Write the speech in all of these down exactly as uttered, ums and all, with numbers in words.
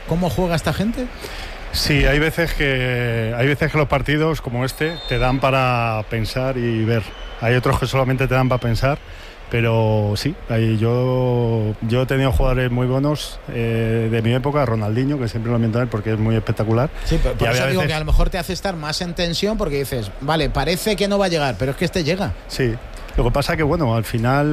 cómo juega esta gente? Sí, hay veces que hay veces que los partidos como este te dan para pensar y ver. Hay otros que solamente te dan para pensar, pero sí, hay, yo yo he tenido jugadores muy buenos eh, de mi época, Ronaldinho, que siempre lo miento a él porque es muy espectacular. Sí, pero por y eso digo veces... que a lo mejor te hace estar más en tensión porque dices, vale, parece que no va a llegar, pero es que este llega. Sí. Lo que pasa que, bueno, al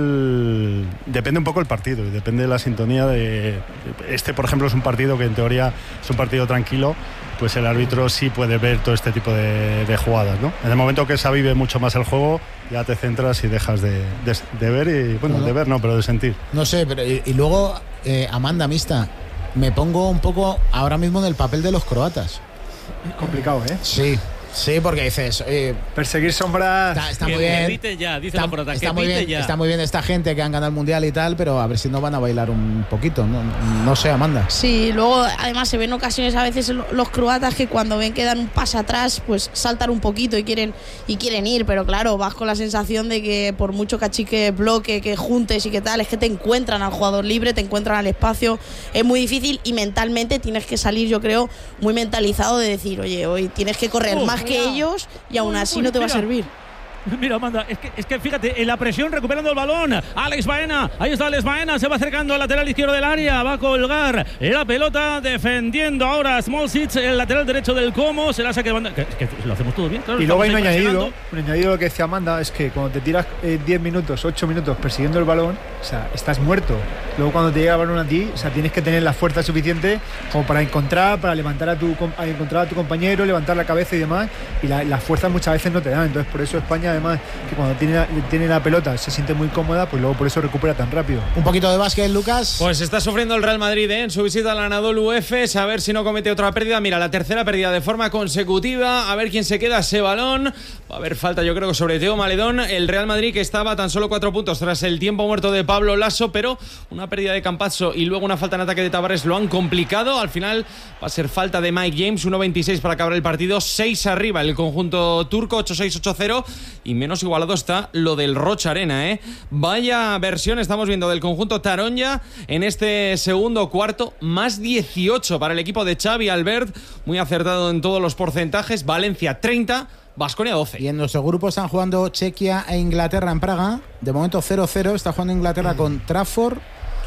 final depende un poco el partido y depende de la sintonía de... Este, por ejemplo, es un partido que en teoría es un partido tranquilo, pues el árbitro sí puede ver todo este tipo de, de jugadas, ¿no? En el momento que se avive mucho más el juego, ya te centras y dejas de, de, de ver y, bueno, no, de ver no, pero de sentir. No sé, pero y, y luego, eh, Amanda, Mista, me pongo un poco ahora mismo en el papel de los croatas. Es complicado, ¿eh? Sí. Sí, porque dices, eh, perseguir sombras. Está, está muy bien. Evite ya, dice está, la prota, está que muy bien, ya. está muy bien esta gente que han ganado el mundial y tal, pero a ver si no van a bailar un poquito. No, no sé, Amanda. Sí, luego además se ven ocasiones a veces los croatas que cuando ven que dan un paso atrás, pues saltan un poquito y quieren y quieren ir, pero claro, vas con la sensación de que por mucho cachique, bloque, que juntes y que tal, es que te encuentran al jugador libre, te encuentran al espacio, es muy difícil y mentalmente tienes que salir, yo creo, muy mentalizado de decir, oye, hoy tienes que correr oh, más mira. que ellos. Y aún así no te va a servir. Mira, Amanda, es que, es que fíjate, en la presión recuperando el balón, Alex Baena, ahí está Alex Baena, se va acercando al lateral izquierdo del área, va a colgar la pelota, defendiendo ahora Smolcic, el lateral derecho del Como, se la saca de banda, que, que lo hacemos todo bien, claro. Y luego hay un añadido, un añadido lo que decía Amanda, es que cuando te tiras eh, diez minutos, ocho minutos persiguiendo el balón, o sea, estás muerto. Luego cuando te llega el balón a ti, o sea, tienes que tener la fuerza suficiente como para encontrar, para levantar a tu, a encontrar a tu compañero, levantar la cabeza y demás, y la, la fuerza muchas veces no te dan. Entonces por eso España, además, que cuando tiene la, tiene la pelota se siente muy cómoda, pues luego por eso recupera tan rápido. Un poquito de básquet, Lucas. Pues está sufriendo el Real Madrid, ¿eh? En su visita al Anadolu Efes, a ver si no comete otra pérdida. Mira, la tercera pérdida de forma consecutiva, a ver quién se queda ese balón. Va a haber falta, yo creo, sobre Teo Maledón. El Real Madrid, que estaba a tan solo cuatro puntos tras el tiempo muerto de Pablo Lasso, pero una pérdida de Campazzo y luego una falta en ataque de Tavares lo han complicado. Al final va a ser falta de Mike James, uno veintiséis para acabar el partido, seis arriba el conjunto turco, ocho seis, ocho cero, y menos igualado está lo del Rocha Arena, ¿eh? Vaya versión estamos viendo del conjunto Taronja en este segundo cuarto, más dieciocho para el equipo de Xavi Albert, muy acertado en todos los porcentajes. Valencia treinta, Baskonia doce. Y en nuestro grupo están jugando Chequia e Inglaterra en Praga. De momento cero cero. Está jugando Inglaterra con Trafford,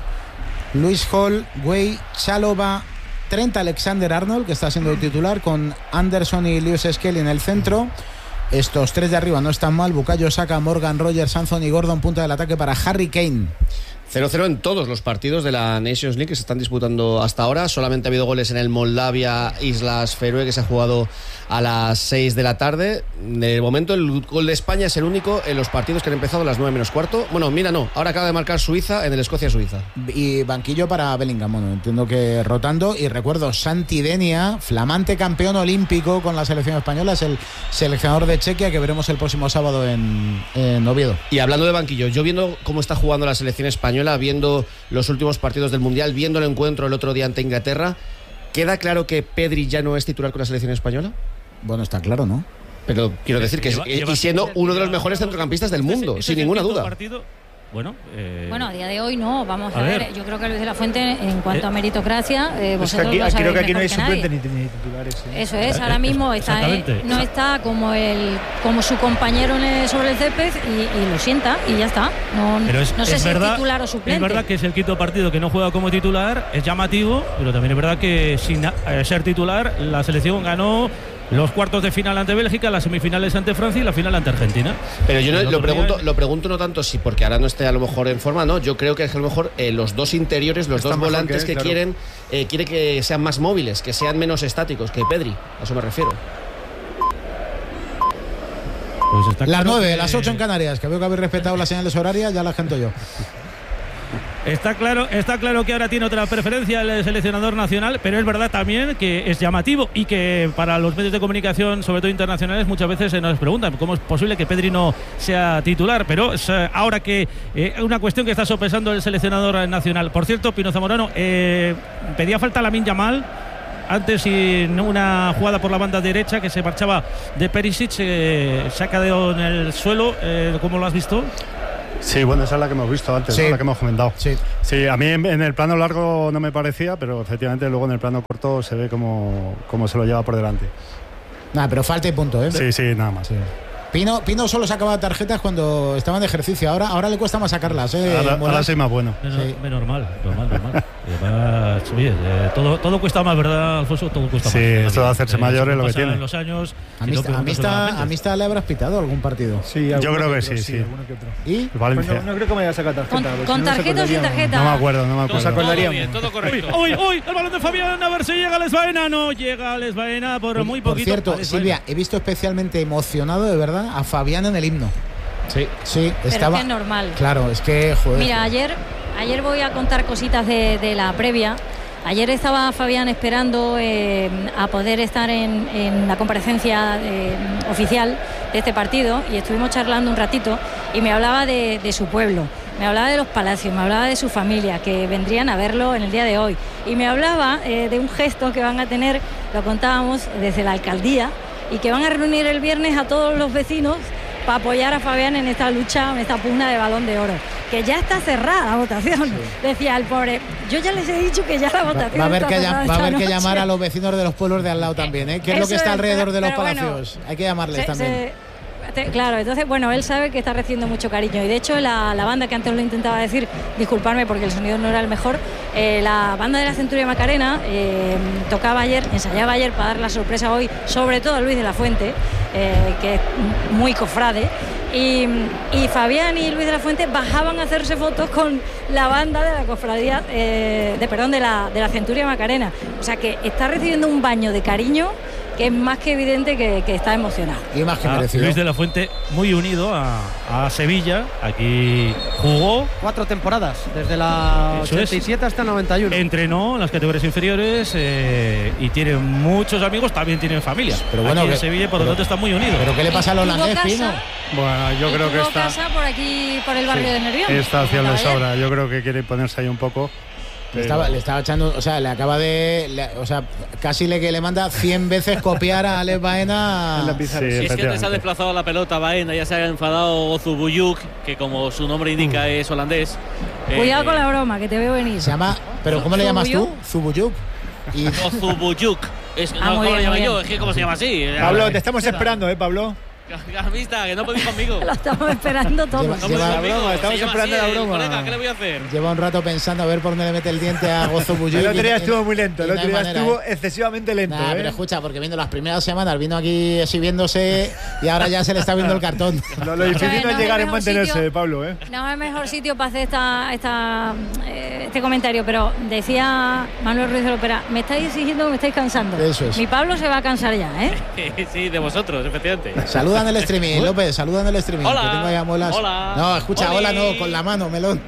Luis Hall, Güey, Chalova, Trent Alexander-Arnold, que está siendo el titular, con Anderson y Lewis Skelly en el centro. Estos tres de arriba no están mal. Bukayo Saka, Morgan Rogers, Anthony Gordon, punta del ataque para Harry Kane. cero cero en todos los partidos de la Nations League que se están disputando hasta ahora. Solamente ha habido goles en el Moldavia Islas Feroe, que se ha jugado a las seis de la tarde. De momento el gol de España es el único en los partidos que han empezado a las nueve menos cuarto. Bueno, mira, no, ahora acaba de marcar Suiza en el Escocia-Suiza. Y banquillo para Bellingham, bueno, entiendo que rotando. Y recuerdo, Santi Denia, flamante campeón olímpico con la selección española, es el seleccionador de Chequia, que veremos el próximo sábado en, en Oviedo. Y hablando de banquillo, yo viendo cómo está jugando la selección española, viendo los últimos partidos del Mundial, viendo el encuentro el otro día ante Inglaterra, ¿queda claro que Pedri ya no es titular con la selección española? Bueno, está claro, ¿no? Pero quiero decir que lleva, es, lleva y siendo uno de los mejores centrocampistas del mundo, este, este sin ninguna duda. Partido. Bueno, eh... bueno, a día de hoy no, vamos a, a ver. ver. Yo creo que Luis de la Fuente, en cuanto eh... a meritocracia, eh, pues vosotros aquí, lo sabéis creo que aquí no hay que suplente ni, ni titulares. ¿eh? Eso es, ahora mismo está, eh, no está como el como su compañero sobre el césped y, y lo sienta y ya está. No, es, no sé es si verdad, es titular o suplente. Es verdad que es el quinto partido que no juega como titular, es llamativo, pero también es verdad que sin eh, ser titular, la selección ganó los cuartos de final ante Bélgica, las semifinales ante Francia y la final ante Argentina. Pero yo no, lo pregunto, lo pregunto no tanto si porque ahora no esté a lo mejor en forma, no. Yo creo que es que a lo mejor eh, los dos interiores, los Está dos volantes que, él, que claro. quieren, eh, quiere que sean más móviles, que sean menos estáticos que Pedri. A eso me refiero. Pues está las nueve, que... las ocho en Canarias, que veo que habéis respetado las señales horarias, ya las canto yo. Está claro, está claro que ahora tiene otra preferencia el seleccionador nacional, pero es verdad también que es llamativo y que para los medios de comunicación, sobre todo internacionales, muchas veces se nos preguntan cómo es posible que Pedri no sea titular, pero es ahora que eh, una cuestión que está sopesando el seleccionador nacional. Por cierto, Pino Zamorano, eh, pedía falta a Lamine Yamal antes en una jugada por la banda derecha que se marchaba de Perisic, eh, se ha quedado en el suelo, eh, ¿cómo lo has visto? Sí, bueno, esa es la que hemos visto antes, Sí. ¿no? La que hemos comentado. Sí. Sí, a mí en, en el plano largo no me parecía, pero efectivamente luego en el plano corto se ve cómo, cómo se lo lleva por delante. Nada, pero falta y punto, ¿eh? Sí, sí, nada más. Sí. Pino, Pino solo sacaba tarjetas cuando estaba en ejercicio. Ahora, ahora le cuesta más sacarlas, ¿eh? Ahora, Moral. ahora soy más bueno. Menos, Sí. menos normal, normal, normal. Y además, oye, eh, todo, todo cuesta más, ¿verdad, Alfonso? Todo cuesta Sí, más. esto de hacerse mayor es lo que pasan tiene. los años. A y no Mista, a, preguntas Mista, solamente. a Mista le habrás pitado algún partido. Sí, Yo alguno creo que otro, sí, sí. alguno que otro. ¿Y? Valencia. Pues no, no creo que me vaya a sacar tarjeta. Con, porque con si no nos tarjeta o sin acordaríamos. tarjeta. No me acuerdo, no me Nos acuerdo. acordaríamos. Todo bien, todo correcto. Uy, uy, el balón de Fabián, a ver si llega Lesbaena. No llega Lesbaena por muy Por poquito. cierto, Vale, Silvia, he visto especialmente emocionado, de verdad, a Fabián en el himno. Sí. Sí, Pero estaba. es que es normal. Claro, es que, joder. Mira, ayer, ayer voy a contar cositas de, de la previa. Ayer estaba Fabián esperando eh, a poder estar en, en la comparecencia eh, oficial de este partido y estuvimos charlando un ratito y me hablaba de, de su pueblo, me hablaba de los Palacios, me hablaba de su familia que vendrían a verlo en el día de hoy y me hablaba eh, de un gesto que van a tener, lo contábamos desde la alcaldía y que van a reunir el viernes a todos los vecinos para apoyar a Fabián en esta lucha, en esta pugna de Balón de Oro, que ya está cerrada la votación. Sí. Decía el pobre, yo ya les he dicho que ya la votación Va a haber está que, cerrada llam- va a haber esta que noche. llamar a los vecinos de los pueblos de al lado también, ¿eh? Que es lo Eso que está es, alrededor pero- de los pero bueno, palacios. Hay que llamarles Se- también. se- te- claro, entonces, bueno, él sabe que está recibiendo mucho cariño y de hecho la, la banda que antes lo intentaba decir, disculparme porque el sonido no era el mejor, eh, la banda de la Centuria Macarena eh, tocaba ayer, ensayaba ayer para dar la sorpresa hoy, sobre todo a Luis de la Fuente, eh, que es muy cofrade. Y, y Fabián y Luis de la Fuente bajaban a hacerse fotos con la banda de la cofradía, eh, de perdón, de la, de la Centuria Macarena. O sea que está recibiendo un baño de cariño que es más que evidente que, que está emocionado. Y más que Ah, merecido. Luis de la Fuente muy unido a, a Sevilla. Aquí jugó, Cuatro temporadas, desde la Eso es. ochenta y siete hasta el noventa y uno. entrenó en las categorías inferiores eh, y tiene muchos amigos, también tiene familia. Pero bueno, aquí en que- Sevilla, por lo pero- tanto está muy unido. ¿Pero qué le pasa al ¿Y tuvo holandés, casa? Pino? Bueno, yo Y creo que tuvo está, casa por aquí, por el barrio de Nervión. está hacia como la estaba ayer. sobra. Yo creo que quiere ponerse ahí un poco. Le pero- estaba, le estaba echando, o sea, le acaba de. le- o sea, casi le que le manda cien veces copiar a Alex Baena. En la pizarra. Sí, Si es que antes ha efectivamente. desplazado la pelota Baena, ya se ha enfadado Ozubuyuk, que como su nombre indica es holandés. Cuidado Eh, con la broma, que te veo venir. Se llama. ¿Pero cómo le llamas tú? Zubuyuk. Y Ozubuyuk. Es, Ah, no, muy ¿cómo bien, lo llamo muy yo? bien. Es que ¿cómo se llama así? Pablo, te estamos esperando, ¿eh, Pablo? Amista, que no podéis conmigo. Lo estamos esperando todos. Lleva- No podéis lleva- conmigo. broma, Se estamos llama esperando así la el broma. colega, ¿qué le voy a hacer? lleva un rato pensando a ver por dónde le mete el diente a Gozo Buyuk. El otro día y- estuvo y- muy lento, el y no otro hay día manera, estuvo ¿eh? excesivamente lento. Nah, ¿eh? pero escucha, porque viendo las primeras semanas vino aquí exhibiéndose y ahora ya se le está viendo el cartón. Lo, lo difícil Escúchame, no es no, llegar el en mejor mantenerse, sitio- Pablo, ¿eh? No es el mejor sitio para hacer esta, esta, eh, este comentario, pero decía Manuel Ruiz de Lopera, me estáis exigiendo que me estáis cansando. Eso es. Mi Pablo se va a cansar ya, ¿eh? Sí, de vosotros, efectivamente. Saluda en el streaming, López, saluda en el streaming. Hola. Que tengo ahí a muelas. Hola. No, escucha, Oli. hola no, con la mano, melón.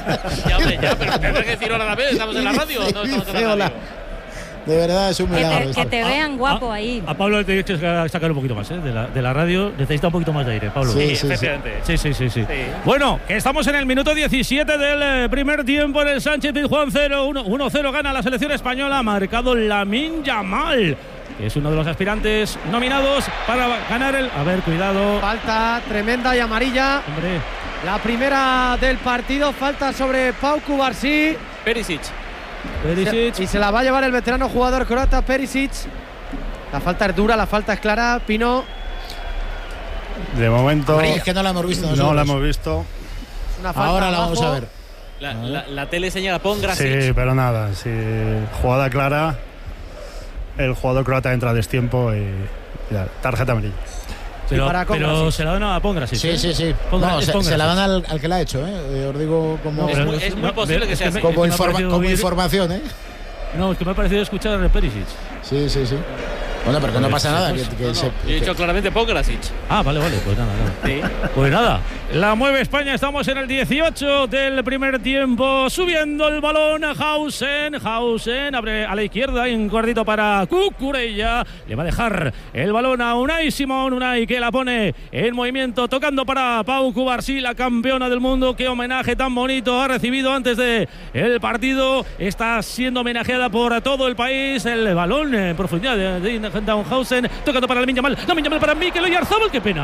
Ya, hombre, ya, pero tendrás que decir hola a la vez. ¿Estamos en la radio? Sí, No, estamos en sí, la hola. radio. De verdad, es un Que milagro. te, esto. que te vean guapo ahí. A Pablo le tenéis que sacar un poquito más, ¿eh? De la, de la radio necesita un poquito más de aire, Pablo. Sí, Sí, sí, sí. efectivamente. Sí, sí, sí, sí. Sí. Bueno, que estamos en el minuto diecisiete del eh, primer tiempo en el Sánchez Pizjuán cero uno cero gana la selección española, ha marcado Lamine Yamal, que es uno de los aspirantes nominados para ganar el... A ver, cuidado. Falta tremenda y amarilla. Hombre, La primera del partido, falta sobre Pau Cubarsí. Perisic. Perisic. Y se la va a llevar el veterano jugador croata Perisic. La falta es dura, la falta es clara. Pino, De momento Hombre, es que no la hemos visto no nosotros. la hemos visto. una falta Ahora la abajo. vamos a ver. La, la, la tele señala Pongrasic. Sí, pero nada, sí, jugada clara. El jugador croata entra a destiempo y ya, tarjeta amarilla. Pero, para pero Pongrasic. se la dan a Pongrasic. Sí, ¿eh? sí, sí. Pongra- No, es se, Pongrasic. se la dan al, al que la ha hecho, ¿eh? Eh, Os digo como, Es pero muy- no- es muy no, posible que es sea me- así. como, es que me ha informa- parecido como oír- información, ¿eh? No, es que me ha parecido escuchar a Perisic. Sí, sí, sí. Bueno, pero que no Pues, pasa nada. pues, que, que No, no, se- yo he que- dicho claramente Pongrasic. Ah, vale, vale, pues nada, nada. Sí. Pues nada, la mueve España, estamos en el dieciocho del primer tiempo, subiendo el balón a Hausen, Hausen abre a la izquierda, hay un cuartito para Cucurella, le va a dejar el balón a Unai Simón, Unai que la pone en movimiento, tocando para Pau Cubarsí, la campeona del mundo, qué homenaje tan bonito ha recibido antes de el partido, está siendo homenajeada por todo el país, el balón en profundidad de, de Downhausen, tocando para Lamine Yamal, Lamine Yamal para Mikel Oyarzabal, qué pena.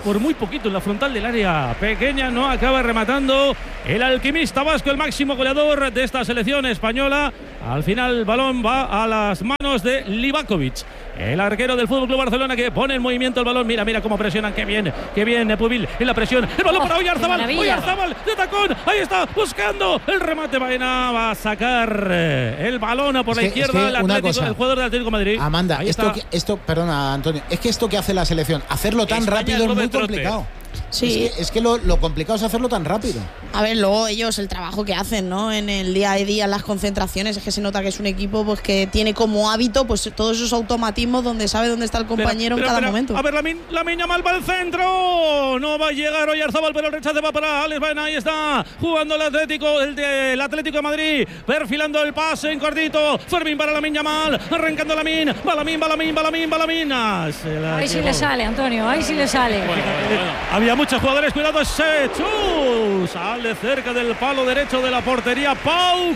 por muy poquito en la frontal del área pequeña. No acaba rematando el alquimista vasco, el máximo goleador de esta selección española. Al final el balón va a las manos de Livakovic, el arquero del F C Barcelona, que pone en movimiento el balón. Mira, mira cómo presionan, qué bien, qué bien Pubil en la presión. El balón oh, para Oyarzábal, Oyarzábal de tacón, ahí está, buscando el remate. Baena va a sacar el balón por es la que, izquierda, es que el, Atlético, cosa, el jugador del Atlético de Madrid. Amanda, esto, que, esto, perdona Antonio, es que esto que hace la selección, hacerlo tan España rápido es muy complicado. Sí. Es que, es que lo, lo complicado es hacerlo tan rápido. A ver, luego ellos, el trabajo que hacen, ¿no? En el día a día, en las concentraciones, es que se nota que es un equipo pues que tiene como hábito pues todos esos automatismos donde sabe dónde está el compañero pero, pero, en cada pero, momento. A ver, Lamine, Lamine Yamal va al centro. No va a llegar Oyarzábal, pero el rechace va para Alex Baena. Ahí está jugando el Atlético, el, de, el Atlético de Madrid, perfilando el pase en cortito. Fermín para Lamine Yamal, arrancando Lamine. Va Lamine, va Lamine, va Lamine, va Lamine. Ahí sí le sale, Antonio, ahí sí le sale. Bueno, bueno. Había muchos jugadores, cuidado ese Chus. Sale cerca del palo derecho de la portería Pau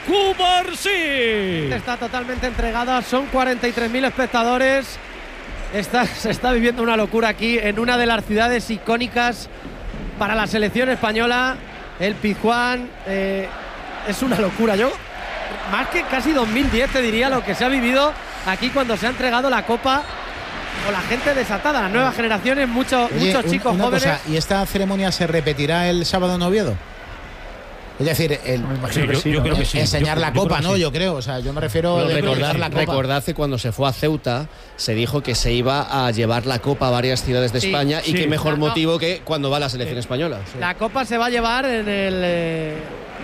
Cubarsí. Está totalmente entregada, son cuarenta y tres mil espectadores. Está, se está viviendo una locura aquí en una de las ciudades icónicas para la selección española, el Pizjuán. Eh, es una locura. Yo, más que casi dos mil diez, te diría lo que se ha vivido aquí cuando se ha entregado la Copa. O la gente desatada, las nuevas generaciones, muchos, Oye, muchos chicos una jóvenes. Cosa, ¿y esta ceremonia se repetirá el sábado en Oviedo? Es decir, el, sí, yo, yo creo que sí. enseñar yo, la yo copa, ¿no? Sí. Yo creo, o sea, yo me refiero a recordar la copa. Recordad que cuando se fue a Ceuta se dijo que se iba a llevar la copa a varias ciudades de sí, España y sí. qué mejor no, motivo que cuando va la selección sí. española. Sí. La copa se va a llevar en el... Eh,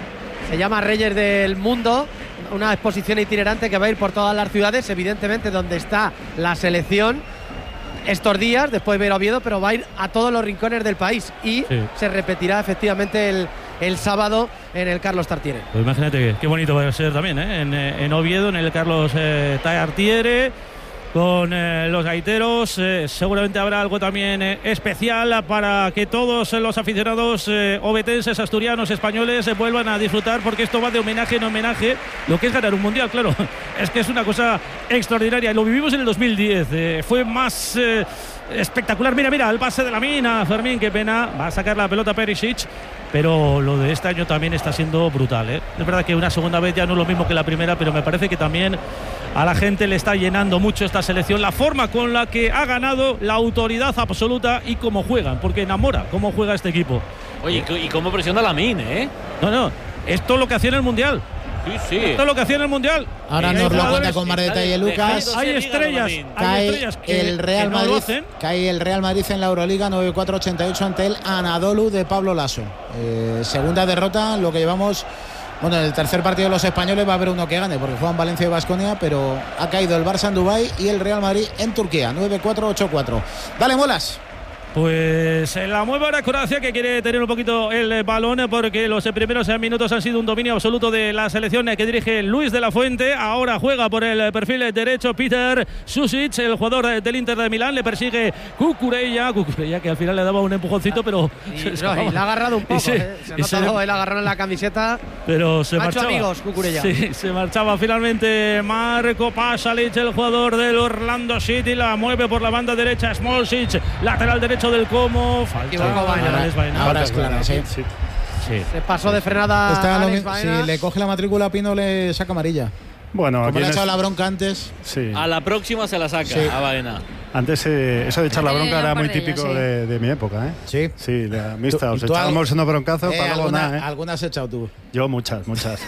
se llama Reyes del Mundo, una exposición itinerante que va a ir por todas las ciudades, evidentemente donde está la selección estos días, después de ir a Oviedo, pero va a ir a todos los rincones del país y sí. se repetirá efectivamente el, el sábado en el Carlos Tartiere. Pues imagínate qué, qué bonito va a ser también, ¿eh? en, en Oviedo, en el Carlos eh, Tartiere, con eh, los gaiteros. Eh, seguramente habrá algo también eh, especial para que todos los aficionados eh, ovetenses, asturianos, españoles eh, vuelvan a disfrutar, porque esto va de homenaje en homenaje, lo que es ganar un mundial, claro. Es que es una cosa extraordinaria. Lo vivimos en el dos mil diez, eh, fue más eh, espectacular. Mira, mira, el pase de la mina, Fermín, qué pena, va a sacar la pelota Perisic, pero lo de este año también está siendo brutal, ¿eh? Es verdad que una segunda vez ya no es lo mismo que la primera, pero me parece que también a la gente le está llenando mucho esta selección, la forma con la que ha ganado, la autoridad absoluta y cómo juegan, porque enamora cómo juega este equipo. Oye, y cómo presiona la Lamine, ¿eh? No, no, esto es lo que hacía en el Mundial. Sí, sí. Esto es lo que hacía en el Mundial. Ahora nos lo cuenta con más detalle Lucas. Hay estrellas, hay estrellas que, el Real que no Madrid, lo hacen. cae el Real Madrid en la Euroliga noventa y cuatro ochenta y ocho ante el Anadolu de Pablo Laso. Eh, segunda derrota, lo que llevamos. Bueno, en el tercer partido de los españoles va a haber uno que gane, porque juegan Valencia y Baskonia, pero ha caído el Barça en Dubái y el Real Madrid en Turquía, nueve cuatro ocho cuatro. Dale, Molas. Pues la mueve ahora Croacia, que quiere tener un poquito el balón, porque los primeros minutos han sido un dominio absoluto de la selección que dirige Luis de la Fuente. Ahora juega por el perfil derecho Peter Susic, el jugador del Inter de Milán. Le persigue Cucurella, Cucurella que al final le daba un empujoncito, pero y, se no, y le ha agarrado un poco, se, eh. se ha notado se, el agarrón en la camiseta, pero se marchaba. amigos, Cucurella. Sí, se marchaba finalmente Marco Pasalic, el jugador del Orlando City. La mueve por la banda derecha Smolcic, lateral derecho del Como. Falta. Ahora, ahora, ahora es claro, sí. Sí. Sí. Se pasó de frenada. Está Alex lo, si le coge la matrícula a Pino, le saca amarilla. Bueno, como le ha echado es... la bronca antes. Sí. A la próxima se la saca sí. a Baena. Antes eh, eso de echar la bronca era muy típico de, de, de mi época, ¿eh? Sí. Sí, la mixta. Os echábamos unos broncazos eh, para luego alguna, nada, ¿eh? ¿Algunas has echado tú? Yo muchas, muchas.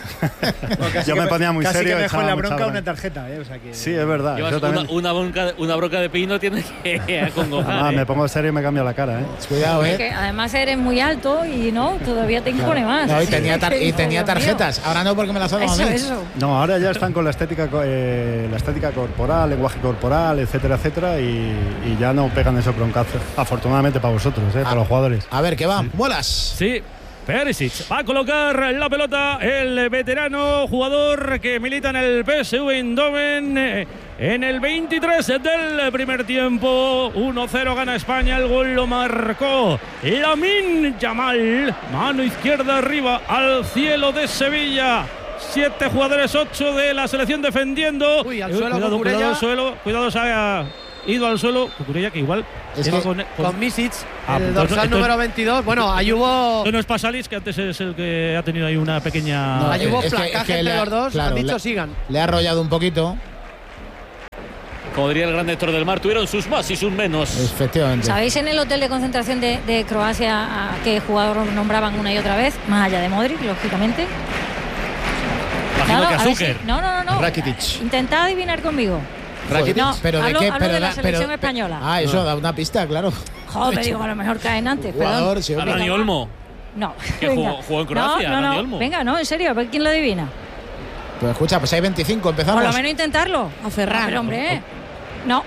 Yo me ponía muy casi serio. Casi que dejó en la bronca una tarjeta, ¿eh? O sea que... Sí, es verdad. Yo una, una, bronca, una bronca de Pino tiene que acongojar. Ah, ¿eh? me pongo serio y me cambio la cara, ¿eh? Cuidado, ¿eh? Porque además eres muy alto y no, todavía te impone claro. más. No, y tenía, tar y tenía tarjetas. Ahora no, porque me las ha dado a mí. Eso. No, ahora ya están con la estética, eh, la estética corporal, lenguaje corporal, etcétera, etcétera, y, y ya no pegan esos broncazos. Afortunadamente para vosotros, ¿eh? Para los jugadores. A ver, ¿qué va? Sí. Bolas. Sí. Perisic va a colocar la pelota el veterano jugador que milita en el P S V Eindhoven en el veintitrés del primer tiempo. uno cero gana España. El gol lo marcó Lamine Yamal, mano izquierda arriba al cielo de Sevilla. Siete jugadores, ocho de la selección defendiendo. Uy, al suelo, cuidado, Cucurella. cuidado al suelo, cuidado, Saya. ido al suelo. Cucurella, que igual es que con, con, con Misic, ah, el entonces, dorsal entonces, número veintidós. Bueno, ahí hubo. No es Pasalic, que antes es el que ha tenido ahí una pequeña. No, ahí hubo es placaje que, es que entre le, los dos. claro, Han dicho le, sigan. Le ha arrollado un poquito. Como diría el gran Héctor del Mar, tuvieron sus más y sus menos. Efectivamente. ¿Sabéis en el hotel de concentración de, de Croacia a qué jugador nombraban una y otra vez? Más allá de Modric, lógicamente. Imagino no, que no, Azúcar. Si, no, no, no, no. Rakitic. Intentad adivinar conmigo. Rakitic. No, pero de hablo, qué, hablo pero de la da, selección pero, española. Ah, eso no. Da una pista, claro. Joder, digo, a lo mejor caen antes. Jugador, sí, Dani Olmo. No. Que jugó, jugó en Croacia, no, no, Dani no. Olmo. Venga, no, en serio, a ver quién lo adivina. Pues escucha, pues hay veinticinco, empezamos. Por lo menos intentarlo. A Ferran. Ah, pero hombre, no.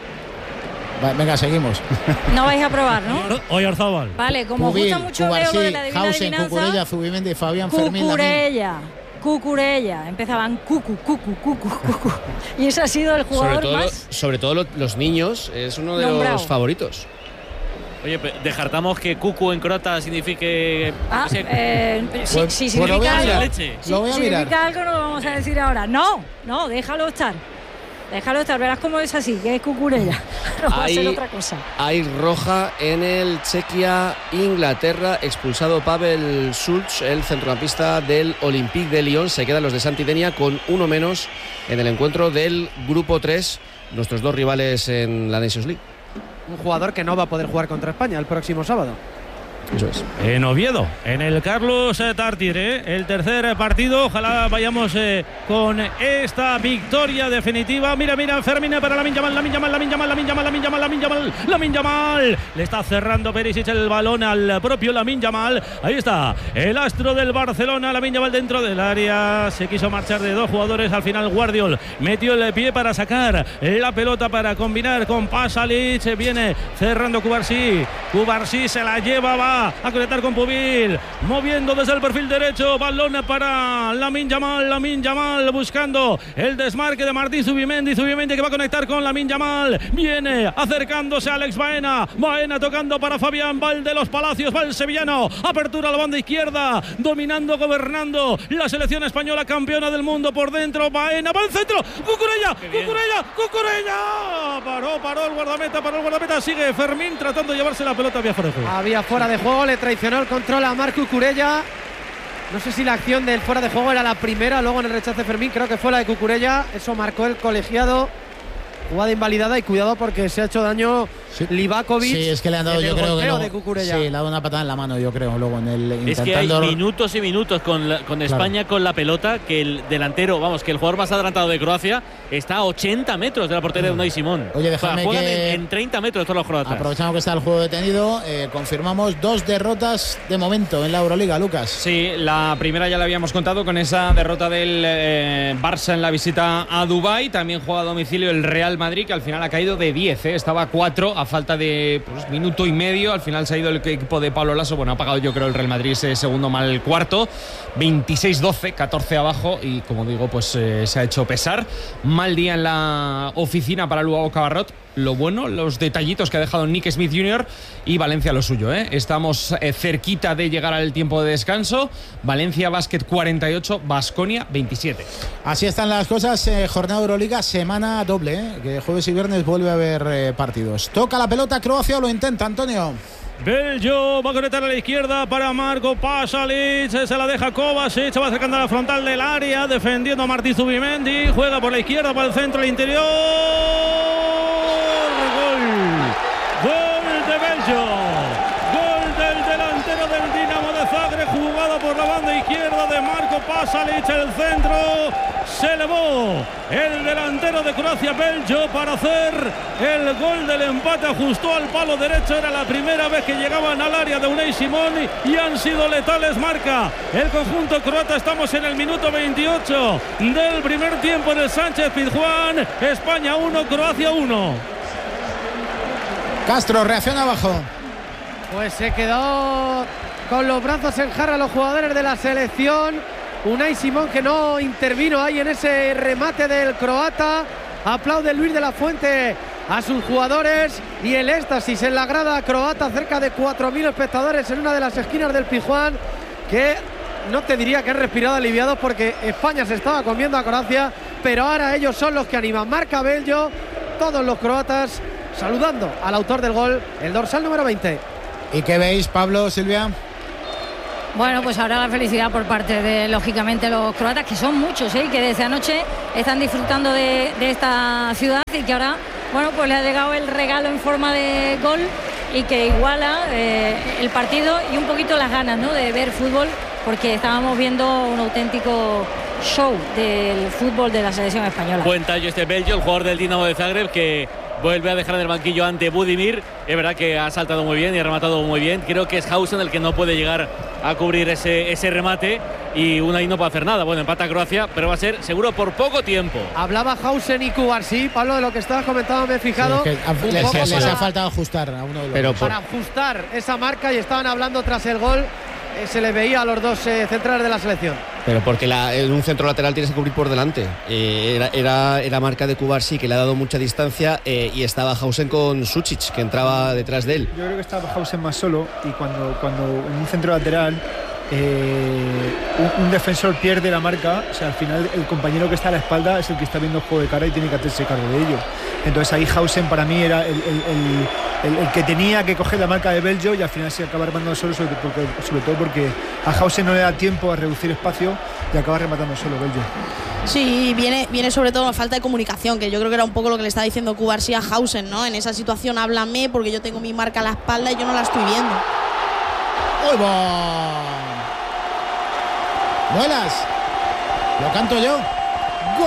Va, venga, seguimos. No vais a probar, ¿no? Oyarzábal. Vale, como os gusta mucho Leo lo de la divina Hausen, adivinanza. Cucurella, Zubimendi, Fabián, Fermín, Cucurella. Cucurella. Empezaban cucu, cucu, cucu, cucu. Y ese ha sido el jugador sobre todo, más. Sobre todo los, los niños, es uno de nombrado. los favoritos. Oye, descartamos que cucu en croata signifique. Ah, ese, eh, si, pues, si pues significa algo. leche. Si Lo voy a mirar. significa algo, no lo vamos a decir ahora. No, no, déjalo estar. Déjalo estar, verás cómo es así, que es Cucurella. No va a ser otra cosa. Hay roja en el Chequia-Inglaterra, expulsado Pavel Schulz, el centrocampista del Olympique de Lyon. Se quedan los de Santidenia con uno menos en el encuentro del grupo tres, nuestros dos rivales en la Nations League. Un jugador que no va a poder jugar contra España el próximo sábado. Eso es. En Oviedo, en el Carlos Tartiere, el tercer partido. Ojalá vayamos eh, con esta victoria definitiva. Mira, mira, Fermín para Lamine Yamal, Lamine Yamal, Lamine Yamal, Lamine Yamal, Lamine Yamal, Lamine Yamal, Lamine Yamal. Le está cerrando Perisic el balón al propio Lamine Yamal. Ahí está, el astro del Barcelona, Lamine Yamal dentro del área. Se quiso marchar de dos jugadores. Al final Guardiol metió el pie para sacar la pelota para combinar con Pasalic. Viene cerrando Cubarsí. Cubarsí se la lleva, va a conectar con Pubil, moviendo desde el perfil derecho, balón para Lamine Yamal, Lamine Yamal buscando el desmarque de Martín Zubimendi, Zubimendi que va a conectar con Lamine Yamal, viene acercándose a Alex Baena, Baena tocando para Fabián, va el de los Palacios, va el sevillano, apertura a la banda izquierda, dominando, gobernando la selección española, campeona del mundo por dentro, Baena, va al centro, Cucurella, Cucurella, Cucurella, paró, paró el guardameta, paró el guardameta, sigue Fermín tratando de llevarse la pelota vía fuera de juego. Había fuera de juego, le traicionó el control a Marc Cucurella. No sé si la acción del fuera de juego era la primera, luego en el rechace Fermín, creo que fue la de Cucurella. Eso marcó el colegiado. Jugada invalidada y cuidado porque se ha hecho daño sí. Livakovic. Sí, es que le han dado, yo creo que no, de Cucurella. Sí, le ha dado una patada en la mano, yo creo, luego en el es intentando... que hay minutos y minutos con, la, con España claro. con la pelota, que el delantero, vamos, que el jugador más adelantado de Croacia está a ochenta metros de la portería de Unai Simón. Oye, déjame o sea, que... En, en treinta metros todos los croatas. Aprovechando que está el juego detenido, eh, confirmamos dos derrotas de momento en la Euroliga, Lucas. Sí, la primera ya la habíamos contado con esa derrota del eh, Barça en la visita a Dubái. También juega a domicilio el Real Madrid, que al final ha caído de diez, ¿eh? Estaba a cuatro a falta de pues, minuto y medio. Al final se ha ido el equipo de Pablo Lasso. Bueno, ha pagado yo creo el Real Madrid ese segundo mal cuarto. veintiséis doce, catorce abajo. Y como digo, pues eh, se ha hecho pesar. Mal día en la oficina para Luau Cabarrot. Lo bueno, los detallitos que ha dejado Nick Smith junior y Valencia lo suyo, ¿eh? Estamos eh, cerquita de llegar al tiempo de descanso. Valencia Basket cuarenta y ocho, Baskonia veintisiete. Así están las cosas, eh, jornada Euroliga, semana doble, ¿eh? Que jueves y viernes vuelve a haber eh, partidos. Toca la pelota Croacia o lo intenta, Antonio. Bello va a conectar a la izquierda para Marco Pasalic, se la deja Kovacic, se va acercando a la frontal del área, defendiendo a Martín Zubimendi, juega por la izquierda, para el centro, al interior. Gol de Bello, gol del delantero del Dinamo de Zagreb, jugada por la banda izquierda de Marco Pasalic, el centro, se elevó el delantero de Croacia, Bello, para hacer el gol del empate, ajustó al palo derecho, era la primera vez que llegaban al área de Unai Simón y han sido letales, marca el conjunto croata. Estamos en el minuto veintiocho del primer tiempo en el Sánchez Pizjuán. España uno, Croacia uno. Castro, reacciona abajo. Pues se quedó con los brazos en jarra los jugadores de la selección. Unai Simón, que no intervino ahí en ese remate del croata. Aplaude Luis de la Fuente a sus jugadores y el éxtasis en la grada croata, cerca de cuatro mil espectadores en una de las esquinas del Pizjuán, que no te diría que han respirado aliviados porque España se estaba comiendo a Croacia, pero ahora ellos son los que animan. Marca Bello, todos los croatas saludando al autor del gol, el dorsal número veinte. ¿Y qué veis, Pablo, Silvia? Bueno, pues ahora la felicidad por parte de, lógicamente, los croatas, que son muchos, ¿eh? Que desde anoche están disfrutando de, de esta ciudad y que ahora, bueno, pues le ha llegado el regalo en forma de gol y que iguala eh, el partido y un poquito las ganas, ¿no?, de ver fútbol, porque estábamos viendo un auténtico show del fútbol de la selección española. Buen tallo este Belgio, el jugador del Dinamo de Zagreb, que vuelve a dejar en el banquillo ante Budimir. Es verdad que ha saltado muy bien y ha rematado muy bien. Creo que es Hausen el que no puede llegar a cubrir ese, ese remate, y Unai no puede hacer nada. Bueno, empata Croacia, pero va a ser seguro por poco tiempo. Hablaba Hausen y Cubarsí, Pablo, de lo que estabas comentando, me he fijado. Sí, es que un les, poco les para, ha faltado ajustar a uno de los pero dos. por... para ajustar esa marca, y estaban hablando tras el gol. Eh, se le veía a los dos eh, centrales de la selección. Pero porque la, en un centro lateral tienes que cubrir por delante. Eh, era, era, era marca de Cubarsí, que le ha dado mucha distancia, eh, y estaba Hausen con Sučić, que entraba detrás de él. Yo creo que estaba Hausen más solo, y cuando, cuando en un centro lateral eh, un, un defensor pierde la marca, o sea, al final el compañero que está a la espalda es el que está viendo el juego de cara y tiene que hacerse cargo de ello. Entonces ahí Hausen para mí era el, el, el El, el que tenía que coger la marca de Belgio, y al final se acaba rematando solo, sobre, porque, sobre todo porque a Hausen no le da tiempo a reducir espacio y acaba rematando solo Belgio. Sí, viene, viene sobre todo la falta de comunicación, que yo creo que era un poco lo que le está diciendo Cubarsí a Hausen, ¿no? En esa situación, háblame, porque yo tengo mi marca a la espalda y yo no la estoy viendo. ¡Uy, va! ¡Vuelas! Lo canto yo. ¡Gol!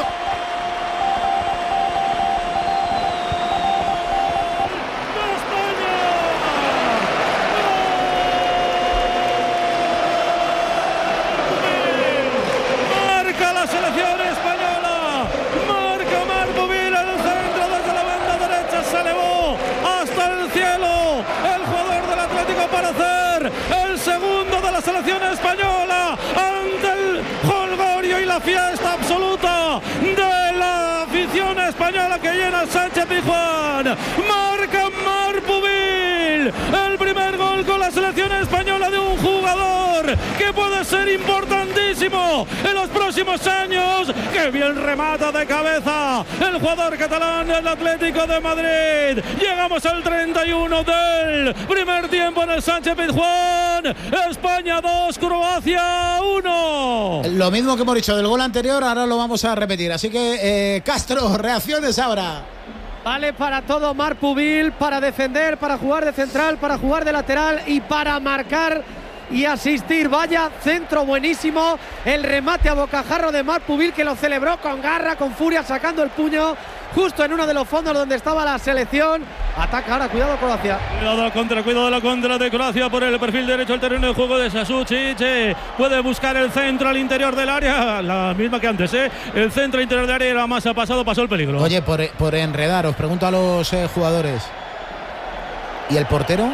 Selección española ante el jolgorio y la fiesta absoluta de la afición española que llena Sánchez Pizjuán. Marca Marpubil el primer gol con la selección española de un jugador que puede ser importantísimo en los próximos años. ¡Qué bien remata de cabeza el jugador catalán del Atlético de Madrid! Llegamos al treinta y uno del primer tiempo en el Sánchez Pizjuán. España dos, Croacia uno. Lo mismo que hemos dicho del gol anterior, ahora lo vamos a repetir. Así que, eh, Castro, reacciones ahora. Vale para todo Marpubil, para defender, para jugar de central, para jugar de lateral y para marcar y asistir. Vaya centro buenísimo, el remate a bocajarro de Marpubil, que lo celebró con garra, con furia, sacando el puño justo en uno de los fondos donde estaba la selección. Ataca ahora, cuidado Croacia. Cuidado la contra, cuidado la contra de Croacia por el perfil derecho del terreno de juego de Sučić. Eh, puede buscar el centro al interior del área, la misma que antes, ¿eh? El centro interior del área era más ha pasado, pasó el peligro. Oye, por, por enredar, os pregunto a los eh, jugadores. ¿Y el portero?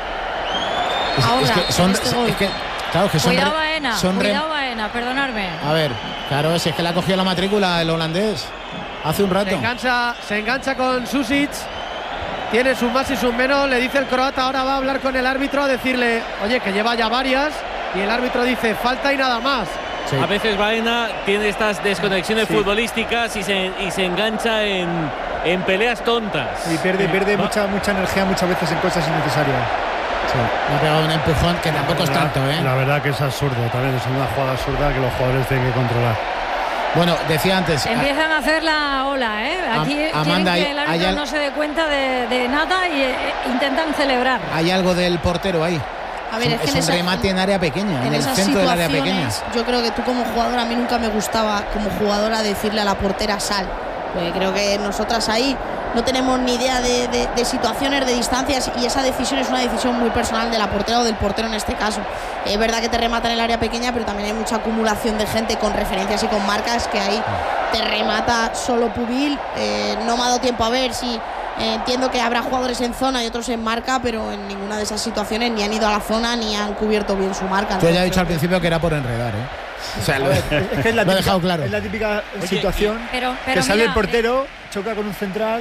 Es, Ahora, es que son, este es, gol. es que, claro, que son Cuidado re, Baena, son re, cuidado Baena, perdonadme. A ver, claro, si es que le ha cogido la matrícula el holandés hace un rato. Se engancha, se engancha con Sušić. Tiene sus más y sus menos. Le dice el croata, ahora va a hablar con el árbitro a decirle, oye, que lleva ya varias. Y el árbitro dice, falta y nada más. Sí. A veces Baena tiene estas desconexiones sí. futbolísticas y se, y se engancha en, en peleas tontas. Y pierde, pierde mucha, mucha energía muchas veces en cosas innecesarias. Sí, le ha pegado un empujón que tampoco es tanto, ¿eh? La verdad que es absurdo, también es una jugada absurda que los jugadores tienen que controlar. Bueno, decía antes. Empiezan a hacer la ola, ¿eh? Aquí Amanda, quieren que el árbitro hay, no se dé cuenta de, de nada y eh, intentan celebrar. Hay algo del portero ahí. A ver, es, es, es que un en remate esa, en área pequeña, en, en el esas centro del área pequeña. Yo creo que tú como jugador, a mí nunca me gustaba como jugadora decirle a la portera sal. Porque creo que nosotras ahí no tenemos ni idea de, de, de situaciones, de distancias, y esa decisión es una decisión muy personal de la portera o del portero en este caso. Es verdad que te remata en el área pequeña, pero también hay mucha acumulación de gente con referencias y con marcas que ahí te remata solo Pubil. Eh, no me ha dado tiempo a ver si... Eh, entiendo que habrá jugadores en zona y otros en marca, pero en ninguna de esas situaciones ni han ido a la zona ni han cubierto bien su marca. Yo ya he dicho al principio que era por enredar, ¿eh? O sea, lo, es que es la lo he típica, dejado claro. Es la típica Oye, situación pero, pero que sale mira, el portero, choca con un central,